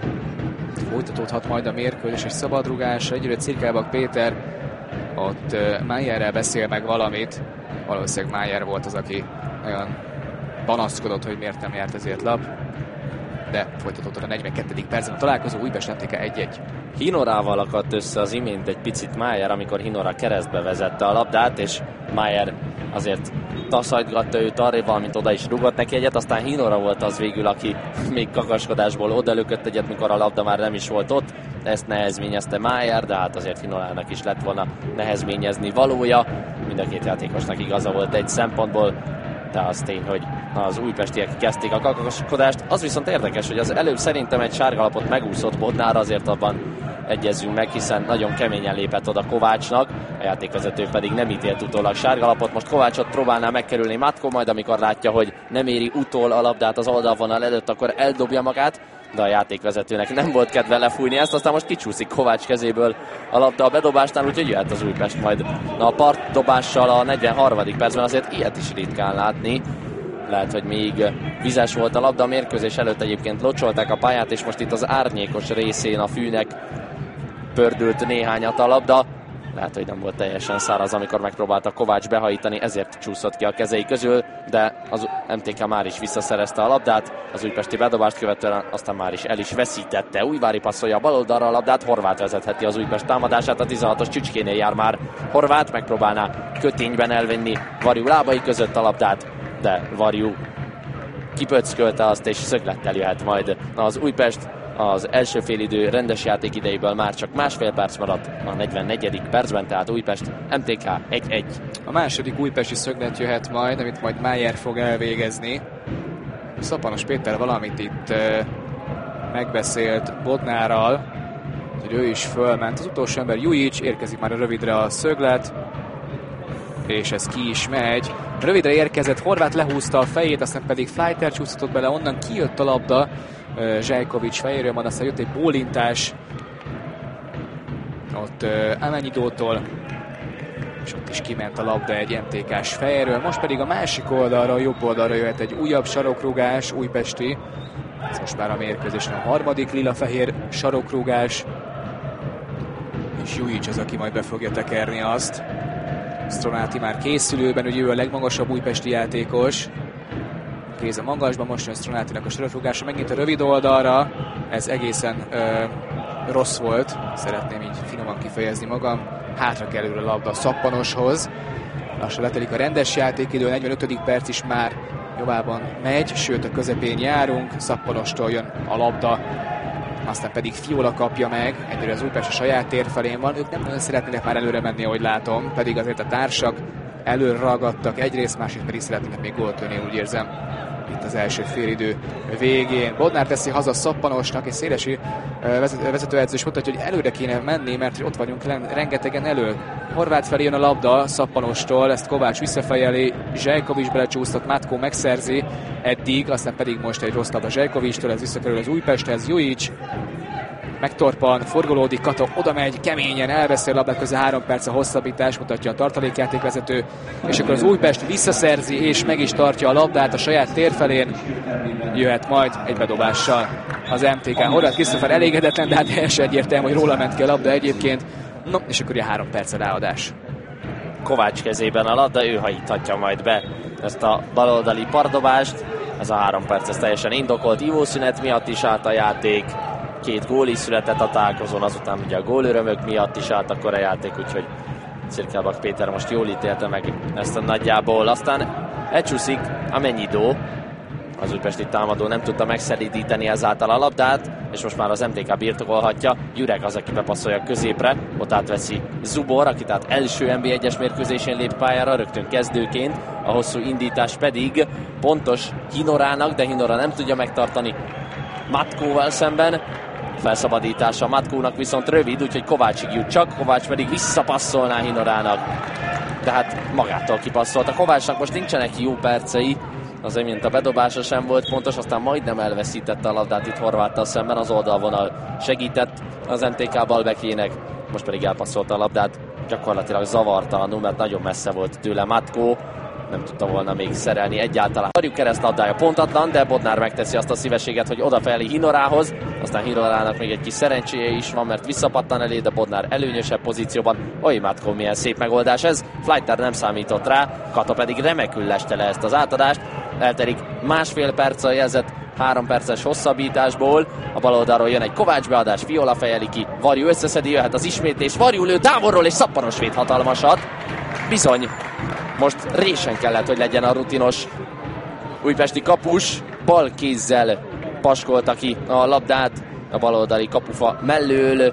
folytatódhat majd a mérkőzés, és szabadrugásra. Egyre Cirkelbak Péter ott Májerrel beszél meg valamit. Valószínűleg Májer volt az, aki olyan panaszkodott, hogy miért nem járt ezért lap. De folytatódott a 42. percben a találkozó, Újpest MTK 1-1. Hinorával akadt össze az imént egy picit Májer, amikor Hinora keresztbe vezette a labdát, és Májer azért taszajtgatta őt arrébb, valamint oda is rúgott neki egyet, aztán Hinora volt az végül, aki még kakaskodásból odalökött egyet, mikor a labda már nem is volt ott. Ezt nehezményezte Májer, de hát azért Hinorának is lett volna nehezményezni valója. Mind a két játékosnak igaza volt egy szempontból, de az tény, hogy az újpestiek kezdték a kakaskodást. Az viszont érdekes, hogy az előbb szerintem egy sárgalapot megúszott Bodnár, azért abban egyezzünk meg, hiszen nagyon keményen lépett oda Kovácsnak, a játékvezető pedig nem ítélt utólag sárgalapot. Most Kovácsot próbálná megkerülni Matko, majd amikor látja, hogy nem éri utol a labdát az oldalvonal előtt, akkor eldobja magát, de a játékvezetőnek nem volt kedve lefújni ezt, aztán most kicsúszik Kovács kezéből a labda a bedobásnál, úgyhogy jöhet az Újpest majd a partdobással a 43. percben, azért ilyet is ritkán látni. Lehet, hogy még vizes volt a labda, a mérkőzés előtt egyébként locsolták a pályát, és most itt az árnyékos részén a fűnek pördült néhányat a labda. Lehet, hogy nem volt teljesen száraz, amikor megpróbálta Kovács behajítani, ezért csúszott ki a kezei közül, de az MTK már is visszaszerezte a labdát, az újpesti bedobást követően aztán már is el is veszítette. Újvári passzolja a baloldalra a labdát, Horváth vezetheti az Újpest támadását, a 16-os Csücskénél jár már Horváth, megpróbálná kötényben elvenni Varjú lábai között a labdát, de Varjú kipöckölte azt, és szöglettel jöhet majd az Újpest. Az első félidő rendes játék idejéből már csak másfél perc maradt a 44. percben, tehát Újpest MTK 1-1. A második újpesti szöglet jöhet majd, amit majd Májer fog elvégezni. Szapanos Péter valamit itt megbeszélt Bodnárral, hogy ő is fölment. Az utolsó ember Jujic, érkezik már a rövidre a szöglet. és ez ki is megy. Rövidre érkezett, Horváth lehúzta a fejét, aztán pedig Fleiter csúsztatott bele, onnan kijött a labda Zsajkovics fejéről, majd aztán jött egy bólintás ott Amenyidótól, és ott is kiment a labda egy MTK-s fejéről. Most pedig a másik oldalra, a jobb oldalra jöhet egy újabb sarokrúgás, újpesti. Ez most már a mérkőzésen a harmadik lila-fehér sarokrúgás. És Jujic az, aki majd be fogja tekerni azt. Stronati már készülőben, ugye ő a legmagasabb újpesti játékos. Kéz a magasban, most jön Stronatinak a sarokrúgása, megint a rövid oldalra. Ez egészen rossz volt, szeretném így finoman kifejezni magam. Hátra kerül a labda a Szappanoshoz. Lassan letelik a rendes játékidő, 45. perc is már jobbában megy, sőt a közepén járunk. Szappanostól jön a labda, aztán pedig Fiola kapja meg. Egyre az Újpest a saját tér felén van, ők nem nagyon szeretnének már előre menni, ahogy látom, pedig azért a társak előre ragadtak egyrészt, másrészt pedig szeretnének még gólt lőni, úgy érzem, itt az első félidő végén. Bodnár teszi haza Szappanosnak, és Szélesi vezetőedző is mutatja, hogy előre kéne menni, mert ott vagyunk rengetegen elő. Horváth felé jön a labda Szappanostól, ezt Kovács visszafejeli, Zsajkovics belecsúsztat, Matko megszerzi eddig, aztán pedig most egy rossz labda Zsajkovics-től, ez visszakerül az Újpesthez, Jujic megtorpan, forgolódik, Kata oda megy, keményen elveszi a labdát, közben 3 perc a hosszabbítás, mutatja a tartalékjátékvezető, és akkor az Újpest visszaszerzi, és meg is tartja a labdát a saját tér felén, jöhet majd egy bedobással az MTK. Horváth Krisztófer elégedetlen, de hát teljesen egyértelmű, hogy róla ment ki a labda egyébként. No, és akkor 3 perc a ráadás. Kovács kezében a labda, ő hajíthatja majd be ezt a baloldali pardobást. Ez a 3 perc, ez teljesen indokolt, ivószünet miatt is állt a játék. 2 gól is született a találkozón, azután ugye a gólörömök miatt is állt akkor a játék, úgyhogy Cirkelbach Péter most jól ítélte meg ezt a nagyjából. Aztán elcsúszik Amenyidó, az újpesti támadó nem tudta megszelídíteni ezáltal a labdát, és most már az MTK birtokolhatja. Jurek az, aki bepasszolja középre, ott átveszi Zubor, aki tehát első NB1-es mérkőzésén lép pályára, rögtön kezdőként, a hosszú indítás pedig pontos Hinorának, de Hinora nem tudja megtartani Matkóval szemben. Felszabadítása Matkónak viszont rövid, úgyhogy Kovácsig jut csak, Kovács pedig visszapasszolná Hinorának. De hát magától kipasszolta. Kovácsnak most nincsenek jó percei, azért mint a bedobása sem volt pontos, aztán majdnem elveszítette a labdát itt Horváttal szemben, az oldalvonal segített az MTK balbekének, most pedig elpasszolta a labdát, gyakorlatilag zavartalanul, mert nagyon messze volt tőle Matkó, nem tudta volna még szerelni egyáltalán. Harjuk keresztlabdája pontatlan, de Bodnár megteszi azt a szívességet, hogy odafelé Hinorához, aztán Hinorának még egy kis szerencséje is van, mert visszapattan elé, de Bodnár előnyösebb pozícióban. Oly Matko, milyen szép megoldás ez, Fleiter nem számított rá, Kata pedig remekül leste le ezt az átadást, eltelik 1,5 perc a jelzett 3 perces hosszabbításból, a bal oldalról jön egy Kovács beadás, Fiola fejeli ki, Varjú összeszedi, jöhet az ismétlés, Varjú lő távolról, és Szappanos véd hatalmasat. Bizony, most résen kellett, hogy legyen a rutinos újpesti kapus, bal kézzel paskolta ki a labdát a baloldali kapufa mellől.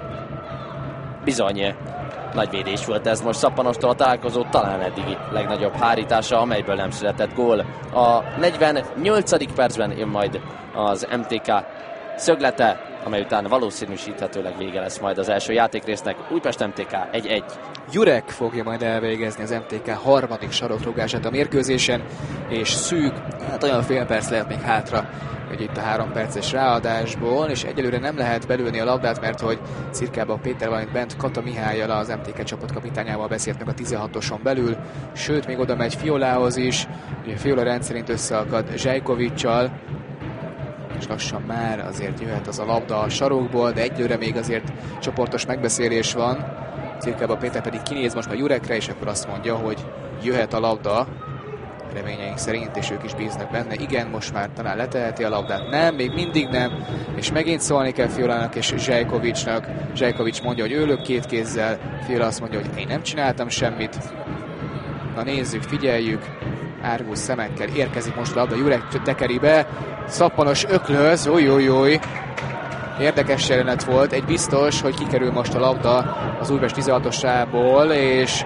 Bizony, nagy védés volt ez most Szappanostól, a találkozó talán eddigi legnagyobb hárítása, amelyből nem született gól. A 48. percben jön majd az MTK szöglete, amely után valószínűsíthetőleg vége lesz majd az első játékrésznek. Újpest MTK 1-1. Jurek fogja majd elvégezni az MTK harmadik sarokrúgását a mérkőzésen, és szűk, hát olyan fél perc lehet még hátra, hogy itt a 3 perces ráadásból, és egyelőre nem lehet belőni a labdát, mert hogy Cirkelbach Péter, valamint bent Kata Mihályal, az MTK csapatkapitányával beszélt meg a 16-oson belül, sőt, még oda megy Fiolához is, ugye Fiola rendszerint összeakad Zsajkovics-sal, és lassan már azért jöhet az a labda a sarokból, de egyelőre még azért csoportos megbeszélés van. Cirkelbach Péter pedig kinéz most már Jurekre, és akkor azt mondja, hogy jöhet a labda, reményeink szerint, és ők is bíznak benne. Igen, most már talán leteheti a labdát. Nem, még mindig nem, és megint szólni kell Fiolának és Zsajkovicsnak. Zsajkovics mondja, hogy ő lök 2 kézzel, Fiola azt mondja, hogy én nem csináltam semmit. Na nézzük, figyeljük, árgus szemekkel érkezik most a labda, Jurek tekeri be, Szappanos öklöz, új. Érdekes jelenet volt, egy biztos, hogy kikerül most a labda az Újpest 16-osából, és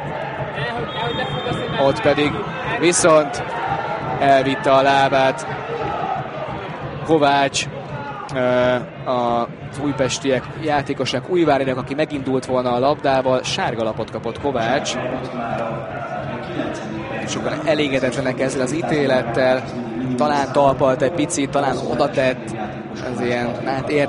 ott pedig viszont elvitte a lábát Kovács, az újpestiek játékosnak, Újvárinak, aki megindult volna a labdával, sárga lapot kapott Kovács. Sokan elégedetlenek ezzel az ítélettel, talán talpalt egy picit, talán odatett, ez ilyen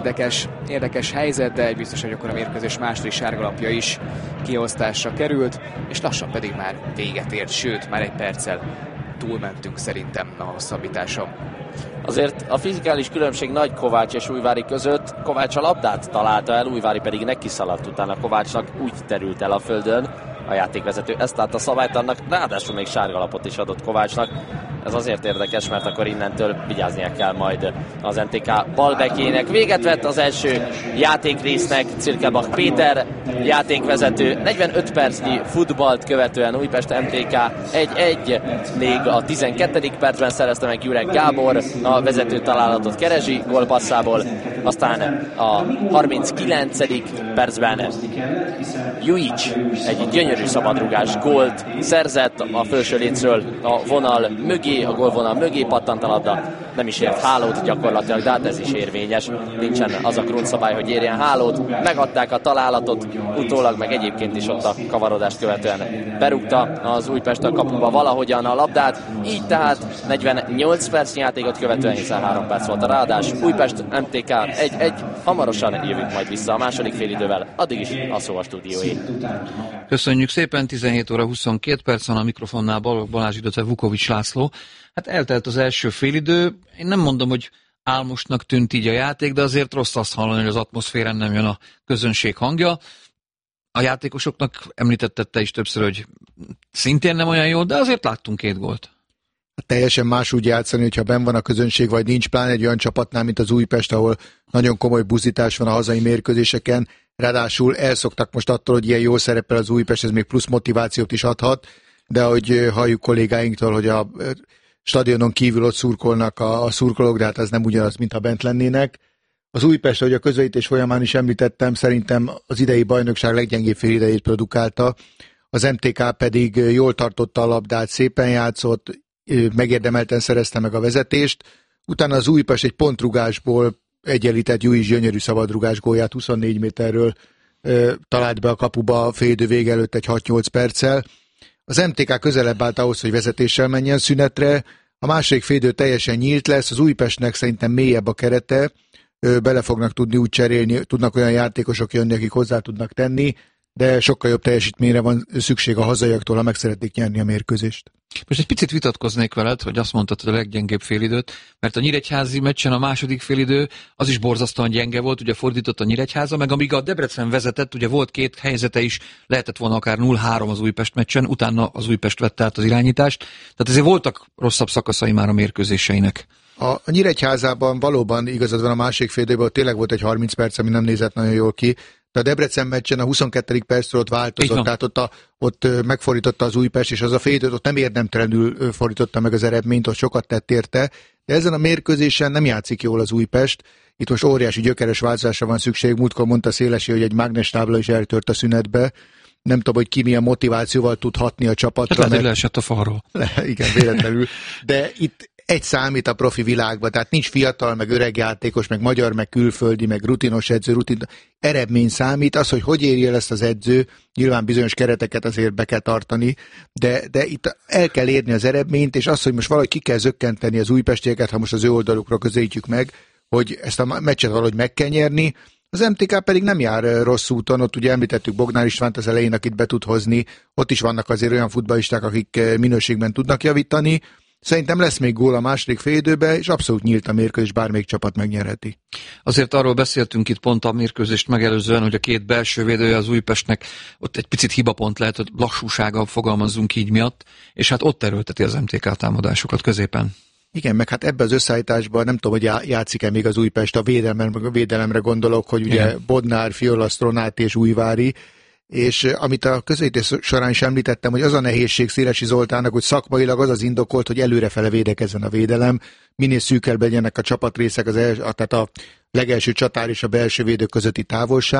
érdekes helyzet, de biztos, hogy akkor a mérkőzés második sárgalapja is kiosztásra került, és lassan pedig már véget ért, sőt, már egy perccel túlmentünk szerintem a hosszabbításon. Azért a fizikális különbség nagy Kovács és Újvári között. Kovács a labdát találta el, Újvári pedig neki szaladt utána Kovácsnak, úgy terült el a földön. A játékvezető ezt látta szabálytalannak, ráadásul még sárgalapot is adott Kovácsnak. Ez azért érdekes, mert akkor innentől vigyáznia kell majd az NTK balbekének. Véget vett az első játékrésznek Cirkelbach Péter játékvezető. 45 percnyi futballt követően Újpest MTK 1-1. Még a 12. percben szerezte meg Jurek Gábor a vezető találatot Kerezsi gólpasszából. Aztán a 39. percben Jujic egy gyönyörű szabadrugás gólt szerzett a felső lécről a vonal mögé, a gólvonal mögé pattant a labda. Nem is ért hálót gyakorlatilag, de hát ez is érvényes. Nincsen az a grundszabály, hogy érjen hálót. Megadták a találatot, utólag meg egyébként is ott a kavarodást követően berúgta az Újpest a kapuba valahogyan a labdát. Így tehát 48 percnyi játékot követően, hiszen 3 perc volt a ráadás. Újpest MTK 1-1. Hamarosan jövünk majd vissza a második félidővel. Addig is a szó a stúdióé. Köszönjük szépen, 17 óra 22 perc van a mikrofonnál Balázs, illetve Vukovics László. Hát eltelt az első félidő, én nem mondom, hogy álmosnak tűnt így a játék, de azért rossz azt hallani, hogy az atmoszférán nem jön a közönség hangja. A játékosoknak említetted te is többször, hogy szintén nem olyan jó, de azért láttunk 2 gólt. Teljesen más úgy játszani, hogyha benn van a közönség, vagy nincs, pláne egy olyan csapatnál, mint az Újpest, ahol nagyon komoly buzítás van a hazai mérkőzéseken. Ráadásul elszoktak most attól, hogy ilyen jól szerepel az Újpest, ez még plusz motivációt is adhat, de ahogy halljuk kollégáinktól, hogy a stadionon kívül ott szurkolnak a szurkolók, de hát ez nem ugyanaz, mintha bent lennének. Az Újpest, ahogy a közvetítés folyamán is említettem, szerintem az idei bajnokság leggyengébb félidejét produkálta. Az MTK pedig jól tartotta a labdát, szépen játszott, megérdemelten szerezte meg a vezetést. Utána az Újpest egy pontrugásból egyenlített Jujic gyönyörű szabadrugás gólját 24 méterről talált be a kapuba a félidő vége előtt egy 6-8 perccel. Az MTK közelebb állt ahhoz, hogy vezetéssel menjen szünetre. A második félidő teljesen nyílt lesz, az Újpestnek szerintem mélyebb a kerete, bele fognak tudni úgy cserélni, tudnak olyan játékosok jönni, akik hozzá tudnak tenni, de sokkal jobb teljesítményre van szükség a hazaiaktól, ha meg szeretnék nyerni a mérkőzést. Most egy picit vitatkoznék veled, hogy azt mondtad, hogy a leggyengébb félidőt, mert a nyíregyházi meccsen a második félidő az is borzasztóan gyenge volt, ugye fordított a Nyíregyháza, meg amíg a Debrecen vezetett, ugye volt 2 helyzete is, lehetett volna akár 0-3 az Újpest meccsen, utána az Újpest vette át az irányítást, tehát ezért voltak rosszabb szakaszai már a mérkőzéseinek. A Nyíregyházában valóban igazad van, a másik félidőben, tényleg volt egy 30 perc, ami nem nézett nagyon jól ki, de a Debrecen meccsen a 22. percről ott változott, tehát ott megfordította az Újpest, és az a félidőt ott nem érdemtelenül fordította meg az eredményt, ott sokat tett érte, de ezen a mérkőzésen nem játszik jól az Újpest. Itt most óriási gyökeres változásra van szükség. Múltkor mondta Szélesi, hogy egy mágnestábla is eltört a szünetbe. Nem tudom, hogy ki milyen motivációval tud hatni a csapatra. Hát lehet, leesett a falról. Igen, véletlenül. De itt egy számít a profi világban, tehát nincs fiatal, meg öreg játékos, meg magyar, meg külföldi, meg rutinos edző, eredmény számít. Az, hogy éri el ezt az edző, nyilván bizonyos kereteket azért be kell tartani, de itt el kell érni az eredményt, és az, hogy most valahogy ki kell zökkenteni az újpestieket, ha most az ő oldalukra közelítjük meg, hogy ezt a meccset valahogy meg kell nyerni. Az MTK pedig nem jár rossz úton, ott ugye említettük Bognár Istvánt az elején, akit be tud hozni, ott is vannak azért olyan futballisták, akik minőségben tudnak javítani. Szerintem lesz még gól a második félidőben, és abszolút nyílt a mérkőzés, bármelyik csapat megnyerheti. Azért arról beszéltünk itt pont a mérkőzést megelőzően, hogy a 2 belső védője az Újpestnek ott egy picit hibapont lehet, hogy lassúsága fogalmazzunk így miatt, és hát ott erőlteti az MTK támadásokat középen. Igen, meg hát ebbe az összeállításban nem tudom, hogy játszik-e még az Újpest, a védelemre gondolok, hogy ugye igen. Bodnár, Fiola, Stronát és Újvári, és amit a közvetítés során is említettem, hogy az a nehézség Szélesi Zoltánnak, hogy szakmailag az az indokolt, hogy előrefele védekezzen a védelem, minél szűkebb legyenek a csapatrészek, tehát a legelső csatár és a belső védők közötti távolság,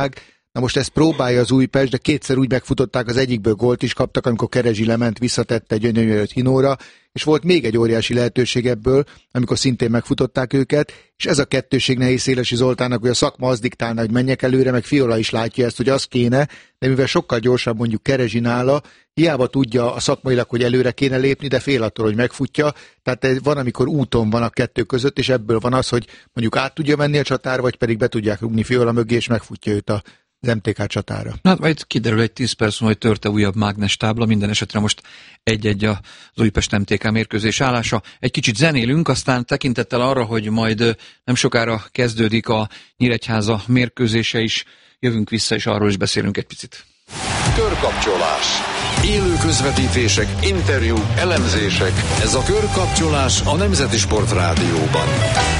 Na most ezt próbálja az Újpest, de kétszer úgy megfutották, az egyikből gólt is kaptak, amikor Kerezsi lement, visszatette gyönyörűt Hinóra, és volt még egy óriási lehetőség ebből, amikor szintén megfutották őket, és ez a kettőség nehéz Szélesi Zoltánnak, hogy a szakma az diktálna, hogy menjek előre, meg Fiola is látja ezt, hogy az kéne, de mivel sokkal gyorsabb mondjuk Kerezsi nála, hiába tudja a szakmailag, hogy előre kéne lépni, de fél attól, hogy megfutja, tehát van, amikor úton van a kettő között, és ebből van az, hogy mondjuk át tudja menni a csatára, vagy pedig be tudják rúgni Fiola mögé, és megfutja őt az MTK csatára. Hát majd kiderül egy 10 perc, hogy törte újabb mágnes tábla, minden esetre most 1-1 az Újpest MTK mérkőzés állása. Egy kicsit zenélünk, aztán tekintettel arra, hogy majd nem sokára kezdődik a Nyíregyháza mérkőzése is, jövünk vissza, és arról is beszélünk egy picit. Körkapcsolás. Élő közvetítések, interjúk, elemzések. Ez a Körkapcsolás a Nemzeti Sport Rádióban.